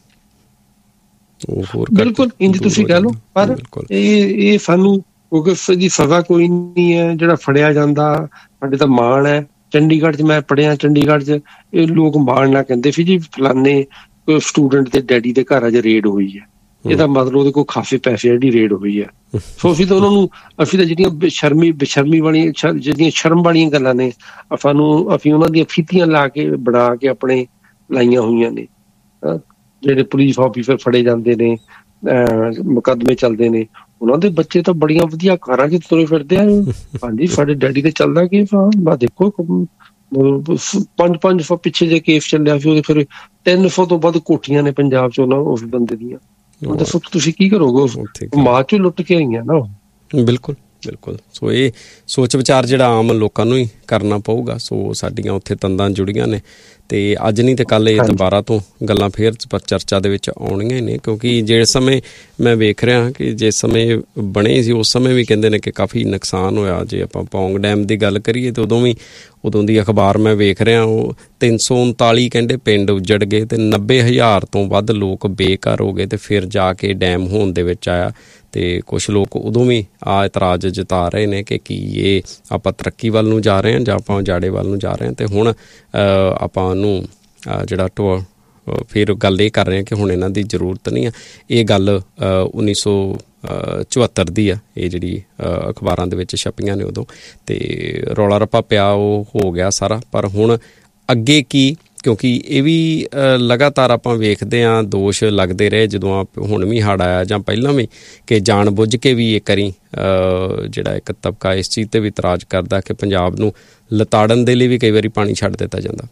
ਬਿਲਕੁਲ ਇੰਝ ਤੁਸੀਂ ਕਹਿ ਲਓ। ਪਰ ਇਹ ਇਹ ਸਾਨੂੰ ਕਿਉਂਕਿ ਦੀ ਸਜ਼ਾ ਕੋਈ ਨਹੀਂ ਹੈ। ਜਿਹੜਾ ਫੜਿਆ ਜਾਂਦਾ, ਸਾਡੇ ਤਾਂ ਮਾਣ ਹੈ। ਚੰਡੀਗੜ੍ਹ 'ਚ ਮੈਂ ਪੜ੍ਹਿਆ, ਚੰਡੀਗੜ੍ਹ 'ਚ ਇਹ ਲੋਕ ਮਾਣ ਨਾਲ ਕਹਿੰਦੇ ਸੀ ਜੀ ਫਲਾਨੇ ਸਟੂਡੈਂਟ ਦੇ ਡੈਡੀ ਦੇ ਘਰ 'ਚ ਰੇਡ ਹੋਈ ਹੈ। ਇਹਦਾ ਮਤਲਬ ਉਹਦੇ ਕੋਲ ਖਾਸੇ ਪੈਸੇ ਜਿਹੜੀ ਰੇਡ ਹੋਈ ਹੈ। ਸੋ ਅਸੀਂ ਤਾਂ ਉਹਨਾਂ ਨੂੰ, ਅਸੀਂ ਤਾਂ ਜਿਹੜੀਆਂ ਬੇਸ਼ਰਮੀ ਬੇਸ਼ਰਮੀ ਵਾਲੀਆਂ ਜਿਹੜੀਆਂ ਸ਼ਰਮ ਵਾਲੀਆਂ ਗੱਲਾਂ ਨੇ, ਸਾਨੂੰ ਅਸੀਂ ਉਹਨਾਂ ਦੀਆਂ ਫੀਤੀਆਂ ਲਾ ਕੇ ਬਣਾ ਕੇ ਆਪਣੇ ਲਾਈਆਂ ਹੋਈਆਂ ਨੇ। ਜਿਹੜੇ ਪੁਲਿਸ ਆਫਿਸਰ ਫੜੇ ਜਾਂਦੇ ਨੇ, ਮੁਕੱਦਮੇ ਚੱਲਦੇ ਨੇ, ਉਹਨਾਂ ਦੇ ਬੱਚੇ ਤਾਂ ਬੜੀਆਂ ਵਧੀਆ ਕਾਰਾਂ 'ਚ ਤੁਰੇ ਫਿਰਦੇ ਆ। ਹਾਂਜੀ, ਸਾਡੇ ਡੈਡੀ ਤੇ ਚੱਲਦਾ ਕਿ ਬਾ ਦੇਖੋ ਪੰਜ ਪੰਜ ਸੌ ਪਿੱਛੇ ਜੇ ਕੇਸ ਚੱਲਿਆ ਸੀ ਉਹਦੇ, ਫਿਰ ਤਿੰਨ ਸੌ ਤੋਂ ਵੱਧ ਕੋਠੀਆਂ ਨੇ ਪੰਜਾਬ 'ਚ ਉਹਨਾਂ ਉਸ ਬੰਦੇ ਦੀਆਂ। ਹੁਣ ਦੱਸੋ ਤੁਸੀਂ ਕੀ ਕਰੋਗੇ? ਮਾਂ ਚੋਂ ਲੁੱਟ ਕੇ ਆਈਆਂ ਨਾ। ਬਿਲਕੁਲ ਬਿਲਕੁਲ। ਸੋ ਇਹ ਸੋਚ ਵਿਚਾਰ ਜਿਹੜਾ ਆਮ ਲੋਕਾਂ ਨੂੰ ਹੀ ਕਰਨਾ ਪਊਗਾ। ਸੋ ਸਾਡੀਆਂ ਉੱਥੇ ਤੰਦਾਂ ਜੁੜੀਆਂ ਨੇ ਅਤੇ ਅੱਜ ਨਹੀਂ ਤਾਂ ਕੱਲ੍ਹ ਇਹ ਦੁਬਾਰਾ ਤੋਂ ਗੱਲਾਂ ਫੇਰ ਚਰਚਾ ਦੇ ਵਿੱਚ ਆਉਣੀਆਂ ਹੀ ਨੇ, ਕਿਉਂਕਿ ਜਿਸ ਸਮੇਂ ਮੈਂ ਵੇਖ ਰਿਹਾ ਕਿ ਜਿਸ ਸਮੇਂ ਬਣੇ ਸੀ ਉਸ ਸਮੇਂ ਵੀ ਕਹਿੰਦੇ ਨੇ ਕਿ ਕਾਫੀ ਨੁਕਸਾਨ ਹੋਇਆ। ਜੇ ਆਪਾਂ ਪੌਂਗ ਡੈਮ ਦੀ ਗੱਲ ਕਰੀਏ ਤਾਂ ਉਦੋਂ ਵੀ ਉਦੋਂ ਦੀ ਅਖਬਾਰ ਮੈਂ ਵੇਖ ਰਿਹਾ, ਉਹ ਤਿੰਨ ਸੌ ਉਨਤਾਲੀ ਕਹਿੰਦੇ ਪਿੰਡ ਉੱਜੜ ਗਏ ਅਤੇ ਨੱਬੇ ਹਜ਼ਾਰ ਤੋਂ ਵੱਧ ਲੋਕ ਬੇਘਰ ਹੋ ਗਏ ਅਤੇ ਫਿਰ ਜਾ ਕੇ ਡੈਮ ਹੋਣ ਦੇ ਵਿੱਚ ਆਇਆ। ਅਤੇ ਕੁਛ ਲੋਕ ਉਦੋਂ ਵੀ ਆ ਇਤਰਾਜ਼ ਜਤਾ ਰਹੇ ਨੇ ਕਿ ਕੀ ਇਹ ਆਪਾਂ ਤਰੱਕੀ ਵੱਲ ਨੂੰ ਜਾ ਰਹੇ ਹਾਂ ਜਾਂ ਆਪਾਂ ਉਜਾੜੇ ਵੱਲ ਨੂੰ ਜਾ ਰਹੇ ਹਾਂ। ਅਤੇ ਹੁਣ ਆਪਾਂ ਉਹਨੂੰ ਜਿਹੜਾ ਢੋ ਫਿਰ ਗੱਲ ਇਹ ਕਰ ਰਹੇ ਹਾਂ ਕਿ ਹੁਣ ਇਹਨਾਂ ਦੀ ਜ਼ਰੂਰਤ ਨਹੀਂ ਆ। ਇਹ ਗੱਲ ਉੱਨੀ ਸੌ ਚੁਹੱਤਰ ਦੀ ਆ, ਇਹ ਜਿਹੜੀ ਅਖਬਾਰਾਂ ਦੇ ਵਿੱਚ ਛਪੀਆਂ ਨੇ ਉਦੋਂ, ਅਤੇ ਰੌਲਾ ਰੱਪਾ ਪਿਆ ਉਹ ਹੋ ਗਿਆ ਸਾਰਾ। ਪਰ ਹੁਣ ਅੱਗੇ ਕੀ, ਕਿਉਂਕਿ ਇਹ ਵੀ ਲਗਾਤਾਰ ਆਪਾਂ ਵੇਖਦੇ ਹਾਂ ਦੋਸ਼ ਲੱਗਦੇ ਰਹੇ ਜਦੋਂ ਆਪ ਹੁਣ ਵੀ ਹੜ੍ਹ ਆਇਆ ਜਾਂ ਪਹਿਲਾਂ ਵੀ, ਕਿ ਜਾਣ ਬੁੱਝ ਕੇ ਵੀ ਇੱਕ ਵਾਰੀ ਜਿਹੜਾ ਇੱਕ ਤਬਕਾ ਇਸ ਚੀਜ਼ 'ਤੇ ਵੀ ਇਤਰਾਜ਼ ਕਰਦਾ ਕਿ ਪੰਜਾਬ ਨੂੰ ਲਤਾੜਨ ਦੇ ਲਈ ਵੀ ਕਈ ਵਾਰੀ ਪਾਣੀ ਛੱਡ ਦਿੱਤਾ ਜਾਂਦਾ।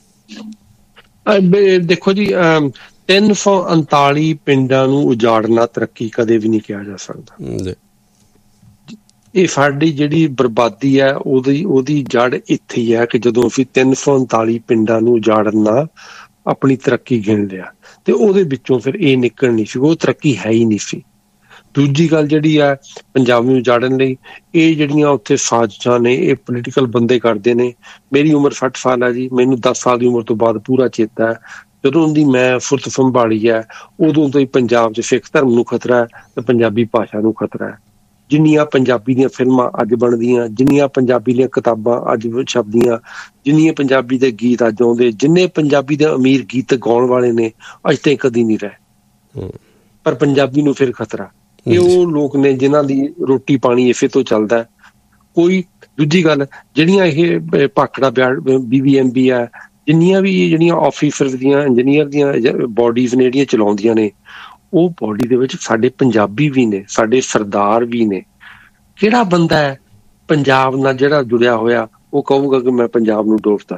ਦੇਖੋ ਜੀ, ਤਿੰਨ ਸੌ ਉਨਤਾਲੀ ਪਿੰਡਾਂ ਨੂੰ ਉਜਾੜਨਾ ਤਰੱਕੀ ਕਦੇ ਵੀ ਨਹੀਂ ਕਿਹਾ ਜਾ ਸਕਦਾ। ਇਹ ਸਾਡੀ ਜਿਹੜੀ ਬਰਬਾਦੀ ਹੈ ਉਹਦੀ ਉਹਦੀ ਜੜ ਇੱਥੇ ਹੀ ਹੈ ਕਿ ਜਦੋਂ ਅਸੀਂ ਤਿੰਨ ਸੌ ਉਨਤਾਲੀ ਪਿੰਡਾਂ ਨੂੰ ਉਜਾੜਨ ਨਾਲ ਆਪਣੀ ਤਰੱਕੀ ਗਿਣ ਲਿਆ ਤੇ ਉਹਦੇ ਵਿੱਚੋਂ ਫਿਰ ਇਹ ਨਿਕਲਣੀ ਸੀ, ਉਹ ਤਰੱਕੀ ਹੈ ਹੀ ਨਹੀਂ ਸੀ। ਦੂਜੀ ਗੱਲ ਜਿਹੜੀ ਆ ਪੰਜਾਬ ਨੂੰ ਉਜਾੜਨ ਲਈ ਇਹ ਜਿਹੜੀਆਂ ਉੱਥੇ ਸਾਜ਼ਿਸ਼ਾਂ ਨੇ, ਇਹ ਪੋਲੀਟੀਕਲ ਬੰਦੇ ਕਰਦੇ ਨੇ। ਮੇਰੀ ਉਮਰ ਸੱਠ ਸਾਲ ਹੈ ਜੀ, ਮੈਨੂੰ ਦਸ ਸਾਲ ਦੀ ਉਮਰ ਤੋਂ ਬਾਅਦ ਪੂਰਾ ਚੇਤਾ ਹੈ ਜਦੋਂ ਦੀ ਮੈਂ ਫੁਰਤ ਸੰਭਾਲੀ ਹੈ, ਉਦੋਂ ਤੋਂ ਹੀ ਪੰਜਾਬ 'ਚ ਸਿੱਖ ਧਰਮ ਨੂੰ ਖਤਰਾ ਹੈ ਤੇ ਪੰਜਾਬੀ ਭਾਸ਼ਾ ਨੂੰ ਖਤਰਾ ਹੈ। ਜਿੰਨੀਆਂ ਪੰਜਾਬੀ ਦੀਆਂ ਫਿਲਮਾਂ ਅੱਜ ਬਣਦੀਆਂ, ਜਿੰਨੀਆਂ ਪੰਜਾਬੀ ਦੀਆਂ ਕਿਤਾਬਾਂ ਅੱਜ ਛਪਦੀਆਂ, ਜਿੰਨੀਆਂ ਪੰਜਾਬੀ ਦੇ ਗੀਤ ਅੱਜ ਆਉਂਦੇ, ਜਿੰਨੇ ਪੰਜਾਬੀ ਦੇ ਅਮੀਰ ਗੀਤ ਗਾਉਣ ਵਾਲੇ ਨੇ ਅੱਜ ਤਾਈਂ ਕਦੀ ਨਹੀਂ ਰਹੇ। ਪਰ ਪੰਜਾਬੀ ਨੂੰ ਫਿਰ ਖਤਰਾ। ਇਹ ਉਹ ਲੋਕ ਨੇ ਜਿਨ੍ਹਾਂ ਦੀ ਰੋਟੀ ਪਾਣੀ ਇਸੇ ਤੋਂ ਚੱਲਦਾ। ਕੋਈ ਦੂਜੀ ਗੱਲ, ਜਿਹੜੀਆਂ ਇਹ Bhakra B B M B ਹੈ, ਜਿੰਨੀਆਂ ਵੀ ਜਿਹੜੀਆਂ ਆਫਿਸਰ ਦੀਆਂ ਇੰਜੀਨੀਅਰ ਦੀਆਂ ਬੋਡੀਜ਼ ਨੇ ਜਿਹੜੀਆਂ ਚਲਾਉਂਦੀਆਂ ਨੇ, ਉਹ ਬੋਡੀ ਦੇ ਵਿੱਚ ਸਾਡੇ ਪੰਜਾਬੀ ਵੀ ਨੇ, ਸਾਡੇ ਸਰਦਾਰ ਵੀ ਨੇ। ਕਿਹੜਾ ਬੰਦਾ ਹੈ ਪੰਜਾਬ ਨਾਲ ਜਿਹੜਾ ਜੁੜਿਆ ਹੋਇਆ ਉਹ ਕਹੂਗਾ ਕਿ ਮੈਂ ਪੰਜਾਬ ਨੂੰ ਡੋਬਦਾ?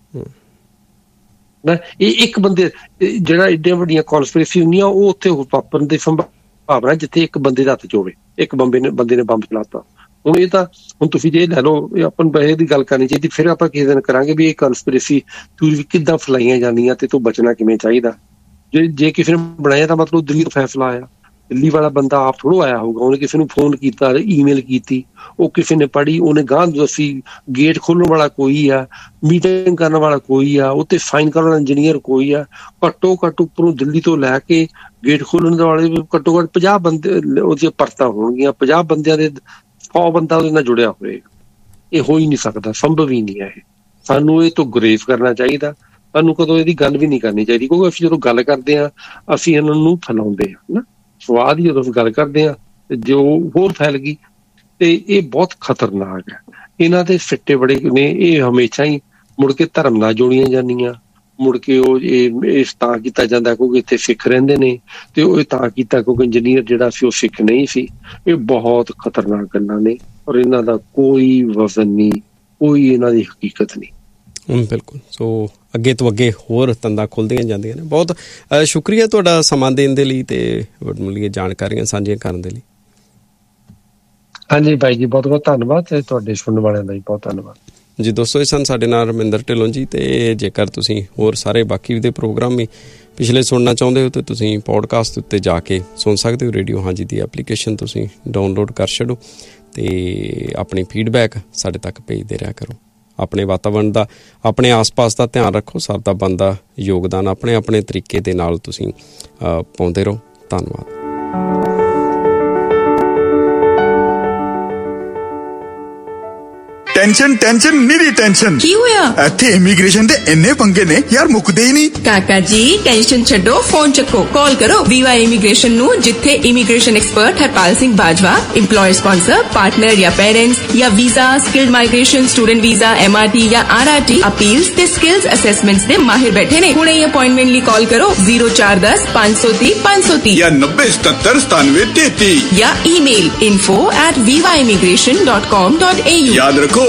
ਇਹ ਇੱਕ ਬੰਦੇ ਜਿਹੜਾ ਏਡੀਆਂ ਵੱਡੀਆਂ ਕੌਨਸਪੀਰੇਸੀ ਹੁੰਦੀਆਂ ਉਹ ਉੱਥੇ ਵਾਪਰਨ ਦੀ ਸੰਭਾਵਨਾ ਜਿੱਥੇ ਇੱਕ ਬੰਦੇ ਦਾ ਹੱਥ 'ਚ ਹੋਵੇ, ਇੱਕ ਬੰਦੇ ਨੇ ਬੰਦੇ ਨੇ ਬੰਬ ਚਲਾਤਾ। ਹੁਣ ਇਹ ਤਾਂ ਹੁਣ ਤੁਸੀਂ ਜੇ ਲੈ ਲਓ, ਇਹ ਆਪਾਂ ਨੂੰ ਪੈਸੇ ਦੀ ਗੱਲ ਕਰਨੀ ਚਾਹੀਦੀ, ਫਿਰ ਆਪਾਂ ਕਿਸੇ ਦਿਨ ਕਰਾਂਗੇ ਵੀ ਇਹ ਕਨਸਪੀਰੇਸੀ ਕਿੱਦਾਂ ਫੈਲਾਈਆਂ ਜਾਂਦੀਆਂ ਤੇ ਤੋਂ ਬਚਣਾ ਕਿਵੇਂ ਚਾਹੀਦਾ। ਜੇ ਜੇ ਕਿਸੇ ਨੇ ਬਣਾਇਆ ਤਾਂ ਮਤਲਬ ਦਿੱਲੀ ਤੋਂ ਫੈਸਲਾ ਆਇਆ, ਦਿੱਲੀ ਵਾਲਾ ਬੰਦਾ ਆਪ ਥੋੜ੍ਹਾ ਆਇਆ ਹੋਊਗਾ, ਉਹਨੇ ਕਿਸੇ ਨੂੰ ਫੋਨ ਕੀਤਾ, ਈਮੇਲ ਕੀਤੀ, ਉਹ ਕਿਸੇ ਨੇ ਪੜ੍ਹੀ, ਉਹਨੇ ਗਾਂਹ ਦੱਸੀ। ਗੇਟ ਖੋਲ੍ਹਣ ਵਾਲਾ ਕੋਈ ਆ, ਮੀਟਿੰਗ ਕਰਨ ਵਾਲਾ ਕੋਈ ਆ, ਉੱਤੇ ਸਾਈਨ ਕਰਨ ਵਾਲਾ ਇੰਜੀਨੀਅਰ ਕੋਈ ਆ। ਘੱਟੋ ਘੱਟ ਉੱਪਰੋਂ ਦਿੱਲੀ ਤੋਂ ਲੈ ਕੇ ਗੇਟ ਖੋਲ੍ਹਣ ਵਾਲੇ ਘੱਟੋ ਘੱਟ ਪੰਜਾਹ ਬੰਦੇ ਉਹਦੀਆਂ ਪਰਤਾਂ ਹੋਣਗੀਆਂ, ਪੰਜਾਹ ਬੰਦਿਆਂ ਦੇ ਸੌ ਬੰਦਾ ਉਹਦੇ ਨਾਲ ਜੁੜਿਆ ਹੋਏਗਾ। ਇਹ ਹੋ ਹੀ ਨਹੀਂ ਸਕਦਾ, ਸੰਭਵ ਹੀ ਨਹੀਂ ਹੈ ਇਹ। ਸਾਨੂੰ ਇਹ ਤੋਂ ਗੁਰੇਜ਼ ਕਰਨਾ ਚਾਹੀਦਾ, ਸਾਨੂੰ ਕਦੋਂ ਇਹਦੀ ਗੱਲ ਵੀ ਨਹੀਂ ਕਰਨੀ ਚਾਹੀਦੀ, ਕਿਉਂਕਿ ਅਸੀਂ ਜਦੋਂ ਗੱਲ ਕਰਦੇ ਹਾਂ ਅਸੀਂ ਇਹਨਾਂ ਨੂੰ ਫੈਲਾਉਂਦੇ ਹਾਂ ਨਾ। ਸਵਾਦ ਹੀ ਜਦੋਂ ਅਸੀਂ ਗੱਲ ਕਰਦੇ ਹਾਂ ਤੇ ਜੋ ਹੋਰ ਫੈਲ ਗਈ ਤੇ ਇਹ ਬਹੁਤ ਖਤਰਨਾਕ ਹੈ। ਇਹਨਾਂ ਦੇ ਸਿੱਟੇ ਬੜੇ ਨੇ। ਇਹ ਹਮੇਸ਼ਾ ਹੀ ਮੁੜ ਕੇ ਧਰਮ ਨਾਲ ਜੋੜੀਆਂ ਜਾਂਦੀਆਂ, ਮੁੜ ਕੇ ਉਹ ਇਹ ਇਸ ਤਾਂ ਕੀਤਾ ਜਾਂਦਾ ਕਿਉਂਕਿ ਇੱਥੇ ਸਿੱਖ ਰਹਿੰਦੇ ਨੇ, ਤੇ ਉਹ ਤਾਂ ਕੀਤਾ ਕਿਉਂਕਿ ਇੰਜੀਨੀਅਰ ਜਿਹੜਾ ਸੀ ਉਹ ਸਿੱਖ ਨਹੀਂ ਸੀ। ਇਹ ਬਹੁਤ ਖਤਰਨਾਕ ਗੱਲਾਂ ਨੇ ਔਰ ਇਹਨਾਂ ਦਾ ਕੋਈ ਵਜ਼ਨ ਨਹੀਂ, ਕੋਈ ਇਹਨਾਂ ਦੀ ਹਕੀਕਤ ਨਹੀਂ। ਬਿਲਕੁਲ। ਸੋ ਅੱਗੇ ਤੋਂ ਅੱਗੇ ਹੋਰ ਤੰਦਾਂ ਖੁੱਲ੍ਹਦੀਆਂ ਜਾਂਦੀਆਂ ਨੇ। ਬਹੁਤ ਸ਼ੁਕਰੀਆ ਤੁਹਾਡਾ ਸਮਾਂ ਦੇਣ ਦੇ ਲਈ ਅਤੇ ਵੱਡਮੁੱਲੀਆਂ ਜਾਣਕਾਰੀਆਂ ਸਾਂਝੀਆਂ ਕਰਨ ਦੇ ਲਈ। ਹਾਂਜੀ ਭਾਈ ਜੀ, ਬਹੁਤ ਬਹੁਤ ਧੰਨਵਾਦ ਅਤੇ ਤੁਹਾਡੇ ਸੁਣਨ ਵਾਲਿਆਂ ਦਾ ਵੀ ਬਹੁਤ ਧੰਨਵਾਦ ਜੀ। ਦੋਸਤੋ, ਇਹ ਸਨ ਸਾਡੇ ਨਾਲ ਰਮਿੰਦਰ ਢਿੱਲੋਂ ਜੀ। ਅਤੇ ਜੇਕਰ ਤੁਸੀਂ ਹੋਰ ਸਾਰੇ ਬਾਕੀ ਦੇ ਪ੍ਰੋਗਰਾਮ ਵੀ ਪਿਛਲੇ ਸੁਣਨਾ ਚਾਹੁੰਦੇ ਹੋ ਤਾਂ ਤੁਸੀਂ ਪੋਡਕਾਸਟ ਉੱਤੇ ਜਾ ਕੇ ਸੁਣ ਸਕਦੇ ਹੋ। ਰੇਡੀਓ ਹਾਂਜੀ ਦੀ ਐਪਲੀਕੇਸ਼ਨ ਤੁਸੀਂ ਡਾਊਨਲੋਡ ਕਰ ਛੱਡੋ ਅਤੇ ਆਪਣੀ ਫੀਡਬੈਕ ਸਾਡੇ ਤੱਕ ਭੇਜਦੇ ਰਿਹਾ ਕਰੋ। ਆਪਣੇ ਵਾਤਾਵਰਣ ਦਾ, ਆਪਣੇ ਆਸ ਪਾਸ ਦਾ ਧਿਆਨ ਰੱਖੋ। ਸਭ ਦਾ ਬਣਦਾ ਯੋਗਦਾਨ ਆਪਣੇ ਆਪਣੇ ਤਰੀਕੇ ਦੇ ਨਾਲ ਤੁਸੀਂ ਪਾਉਂਦੇ ਰਹੋ। ਧੰਨਵਾਦ। Tension tension ਨਿਰੀ tension. ਕੀ ਹੋਇਆ? ਇੱਥੇ ਇਮੀਗ੍ਰੇਸ਼ਨ ਦੇ ਇੰਨੇ ਪੰਗੇ ਨੇ ਯਾਰ, ਮੁੱਕਦੇ ਹੀ ਨਹੀਂ। ਕਾਕਾ ਜੀ ਟੈਨਸ਼ਨ ਛੱਡੋ, ਫੋਨ ਚੱਕੋ, ਕਾਲ ਕਰੋ ਵੀਵਾ ਇਮੀਗ੍ਰੇਸ਼ਨ ਨੂੰ, ਜਿੱਥੇ immigration expert Harpal Singh Bajwa, employer sponsor, partner ਜਾਂ ਪੇਰੈਂਟਸ ਜਾਂ visa, skilled migration, student visa, M R T ਜਾਂ ਆਰ ਆਰ ਟੀ, ਅਪੀਲਸ ਤੇ ਸਕਿਲਸ ਅਸੈਸਮੈਂਟਸ ਦੇ ਮਾਹਿਰ ਬੈਠੇ ਨੇ। ਹੁਣੇ ਹੀ ਅਪਾਇੰਟਮੈਂਟ ਲਈ ਕਾਲ ਕਰੋ ਜ਼ੀਰੋ ਚਾਰ ਦਸ ਪੰਜ ਸੌ ਤੀਹ ਪੰਜ ਸੌ ਤੀਹ ਜਾਂ ਨੱਬੇ ਸਤੱਤਰ ਸਤਾਨਵੇਂ ਤੇਤੀ ਜਾਂ email info at viva immigration dot com dot a u। ਯਾਦ ਰੱਖੋ,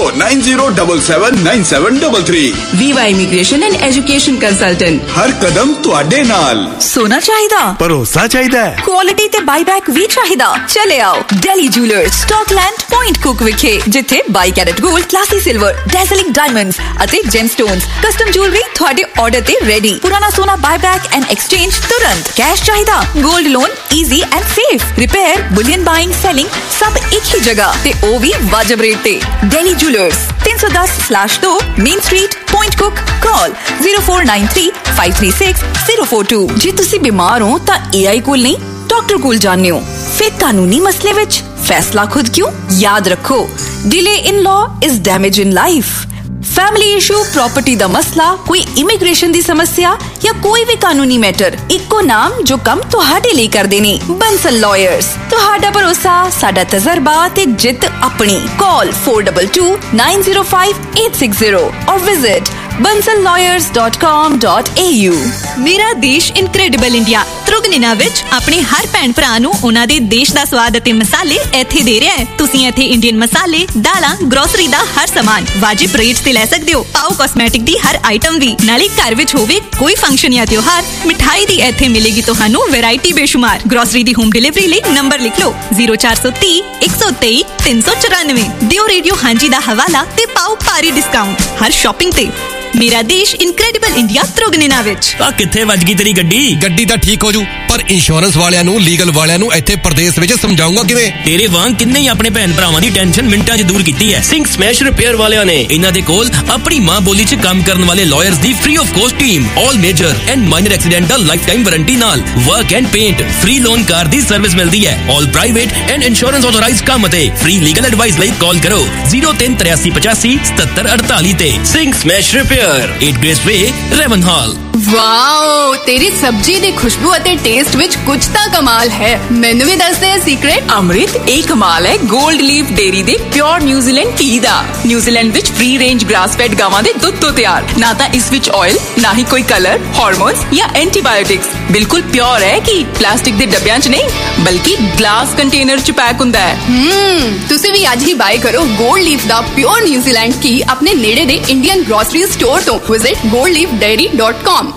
nine zero double seven nine seven double three. Viva Immigration and Education Consultant। हर कदम तुहाडे नाल। सोना चाहिदा, भरोसा चाहिदा, क्वालिटी ते बाईबैक भी चाहिदा। चले आओ Delhi jewellers, Scotland point cook विखे, जिथे by carat gold, classy silver, डैज़लिंग diamonds अते जेमस्टोन्स, कस्टम ज्वेलरी तुहाडे ऑर्डर ते रेडी। पुराना सोना बाईबैक एंड एक्सचेंज तुरंत। कैश चाहिदा, gold loan easy and safe. Repair, Boolean buying, selling सब एक ही जगह ते ओ भी वाजिब रेट ते। दिल्ली ज्वेलर्स तीन सौ दस स्लैश दो main street, point cook. Call zero four nine three five three six zero four two। जे तुसी बीमार हो तां एआई कोल नहीं, डॉक्टर कोल जाने हो। फिर कानूनी मसले विच फैसला खुद क्यों? याद रखो, delay in law is damage in life. Family issue, property दा मसला, कोई इमिग्रेशन दी समस्या या कोई भी कानूनी मैटर, इक्को नाम जो कम तुहाडे लिए कर देने। बंसल लॉयर्स, तुहाडा भरोसा, साडा तजर्बा ते जित अपनी। Call four two two nine zero five eight six zero और visit bansal lawyers dot com dot a u। मेरा देश इनक्रेडिबल इंडिया ਤ੍ਰਿਗਨਿਨਾ ਵਿੱਚ ਆਪਣੇ ਹਰ ਭੈਣ ਭਰਾ ਨੂੰ ਉਹਨਾਂ ਦੇ ਦੇਸ਼ ਦਾ ਸਵਾਦ ਅਤੇ ਮਸਾਲੇ ਇੱਥੇ ਦੇ ਰਿਹਾ ਹੈ। ਤੁਸੀਂ ਇੱਥੇ ਇੰਡੀਅਨ ਮਸਾਲੇ, ਦਾਲਾਂ, ਗਰੋਸਰੀ ਦਾ ਹਰ ਸਾਮਾਨ ਵਾਜਿਬ ਰੇਟ ਤੇ ਲੈ ਸਕਦੇ ਹੋ। ਪਾਓ ਕਾਸਮੈਟਿਕ ਦੀ ਹਰ ਆਈਟਮ ਵੀ, ਨਾਲੇ ਘਰ ਵਿੱਚ ਹੋਵੇ ਕੋਈ ਫੰਕਸ਼ਨ ਜਾਂ ਤਿਉਹਾਰ, ਮਿਠਾਈ ਦੀ ਇੱਥੇ ਮਿਲੇਗੀ ਤੁਹਾਨੂੰ ਵੈਰਾਈਟੀ ਬੇਸ਼ੁਮਾਰ। ਗਰੋਸਰੀ ਦੀ ਹੋਮ ਡਿਲੀਵਰੀ ਲਈ ਨੰਬਰ ਲਿਖ ਲਓ zero four three zero one two three three four nine। ਦਿਓ ਰੇਡੀਓ ਹਾਂਜੀ ਦਾ ਹਵਾਲਾ ਤੇ ਪਾਓ ਭਾਰੀ ਡਿਸਕਾਊਂਟ ਹਰ ਸ਼ਾਪਿੰਗ ਤੇ। ਮੇਰਾ ਦੇਸ਼ ਇਨਕ੍ਰੈਡੀਬਲ ਇੰਡੀਆ ਤ੍ਰਿਗਨਿਨਾ ਵਿੱਚ। ਆ ਕਿੱਥੇ ਵੱਜ ਗਈ ਤੇਰੀ ਗੱਡੀ? ਗੱਡੀ ਤਾਂ ਠੀਕ ਹੋ ਜੂ, ਪਰ ਇੰਸ਼ੋਰੈਂਸ ਵਾਲਿਆਂ ਨੂੰ, ਲੀਗਲ ਵਾਲਿਆਂ ਨੂੰ ਇੱਥੇ ਪ੍ਰਦੇਸ਼ ਵਿੱਚ ਸਮਝਾਉਂਗਾ ਕਿਵੇਂ? ਤੇਰੇ ਵਾਂਗ ਕਿੰਨੇ ਹੀ ਆਪਣੇ ਭੈਣ ਭਰਾਵਾਂ ਦੀ ਟੈਨਸ਼ਨ ਮਿੰਟਾਂ 'ਚ ਦੂਰ ਕੀਤੀ ਹੈ ਸਿੰਘ ਸਮੈਸ਼ ਰਿਪੇਅਰ ਵਾਲਿਆਂ ਨੇ। ਇਹਨਾਂ ਦੇ ਕੋਲ ਆਪਣੀ ਮਾਂ ਬੋਲੀ 'ਚ ਕੰਮ ਕਰਨ ਵਾਲੇ lawyers the free of cost team, all major and minor accident the life time warranty ਨਾਲ work and paint, free loan car the service ਮਿਲਦੀ ਹੈ। ਆਲ ਪ੍ਰਾਈਵੇਟ ਐਂਡ ਇੰਸ਼ੋਰੈਂਸ ਆਥੋਰਾਈਜ਼ਡ ਕੰਮ ਅਤੇ ਫ੍ਰੀ ਲੀਗਲ ਐਡਵਾਈਸ ਲਈ ਕਾਲ ਕਰੋ zero three three eight five seven seven eight eight ਤੇ। Singh smash repair, eight Grace Way, Ravenhall। Wow, ਤੇਰੀ ਸਬਜ਼ੀ ਦੀ ਖੁਸ਼ਬੂ ਅਤੇ ਟੇਸਟ ਵਿੱਚ ਕੁਝ ਤਾਂ ਕਮਾਲ ਹੈ। ਮੈਨੂੰ ਵੀ ਦੱਸ ਦੇ ਸੀਕ੍ਰੇਟ। ਅੰਮ੍ਰਿਤ, ਇਹ ਕਮਾਲ ਹੈ ਗੋਲਡ ਲੀਫ ਡੇਰੀ ਦੇ ਪਿਓਰ ਨਿਊਜ਼ੀਲੈਂਡ ਘੀ ਦਾ। ਨਿਊਜ਼ੀਲੈਂਡ ਵਿੱਚ ਫ੍ਰੀ ਰੇਂਜ ਗ੍ਰਾਸ ਫੈਡ ਗਾਵਾਂ ਦੇ ਦੁੱਧ ਤੋਂ ਤਿਆਰ। ਨਾ ਤਾਂ ਇਸ ਵਿੱਚ ਆਇਲ, ਨਾ ਹੀ ਕੋਈ ਕਲਰ, ਹਾਰਮੋਨਸ ਜਾਂ ਐਂਟੀਬਾਇਓਟਿਕਸ। ਬਿਲਕੁਲ ਪਿਓਰ ਹੈ ਕਿ ਪਲਾਸਟਿਕ ਦੇ ਡੱਬਿਆਂ 'ਚ ਨਹੀਂ, ਬਲਕਿ ਗਲਾਸ ਕੰਟੇਨਰ 'ਚ ਪੈਕ ਹੁੰਦਾ ਹੈ। ਹਮ ਤੁਸੀਂ ਵੀ ਅੱਜ ਹੀ ਬਾਏ ਕਰੋ ਗੋਲਡ ਲੀਫ ਦਾ ਪਿਓਰ ਨਿਊਜ਼ੀਲੈਂਡ ਘੀ ਆਪਣੇ ਨੇੜੇ ਦੇ ਇੰਡੀਅਨ ਗ੍ਰੋਸਰੀ ਸਟੋਰ ਤੋਂ। Visit gold leaf dairy dot com।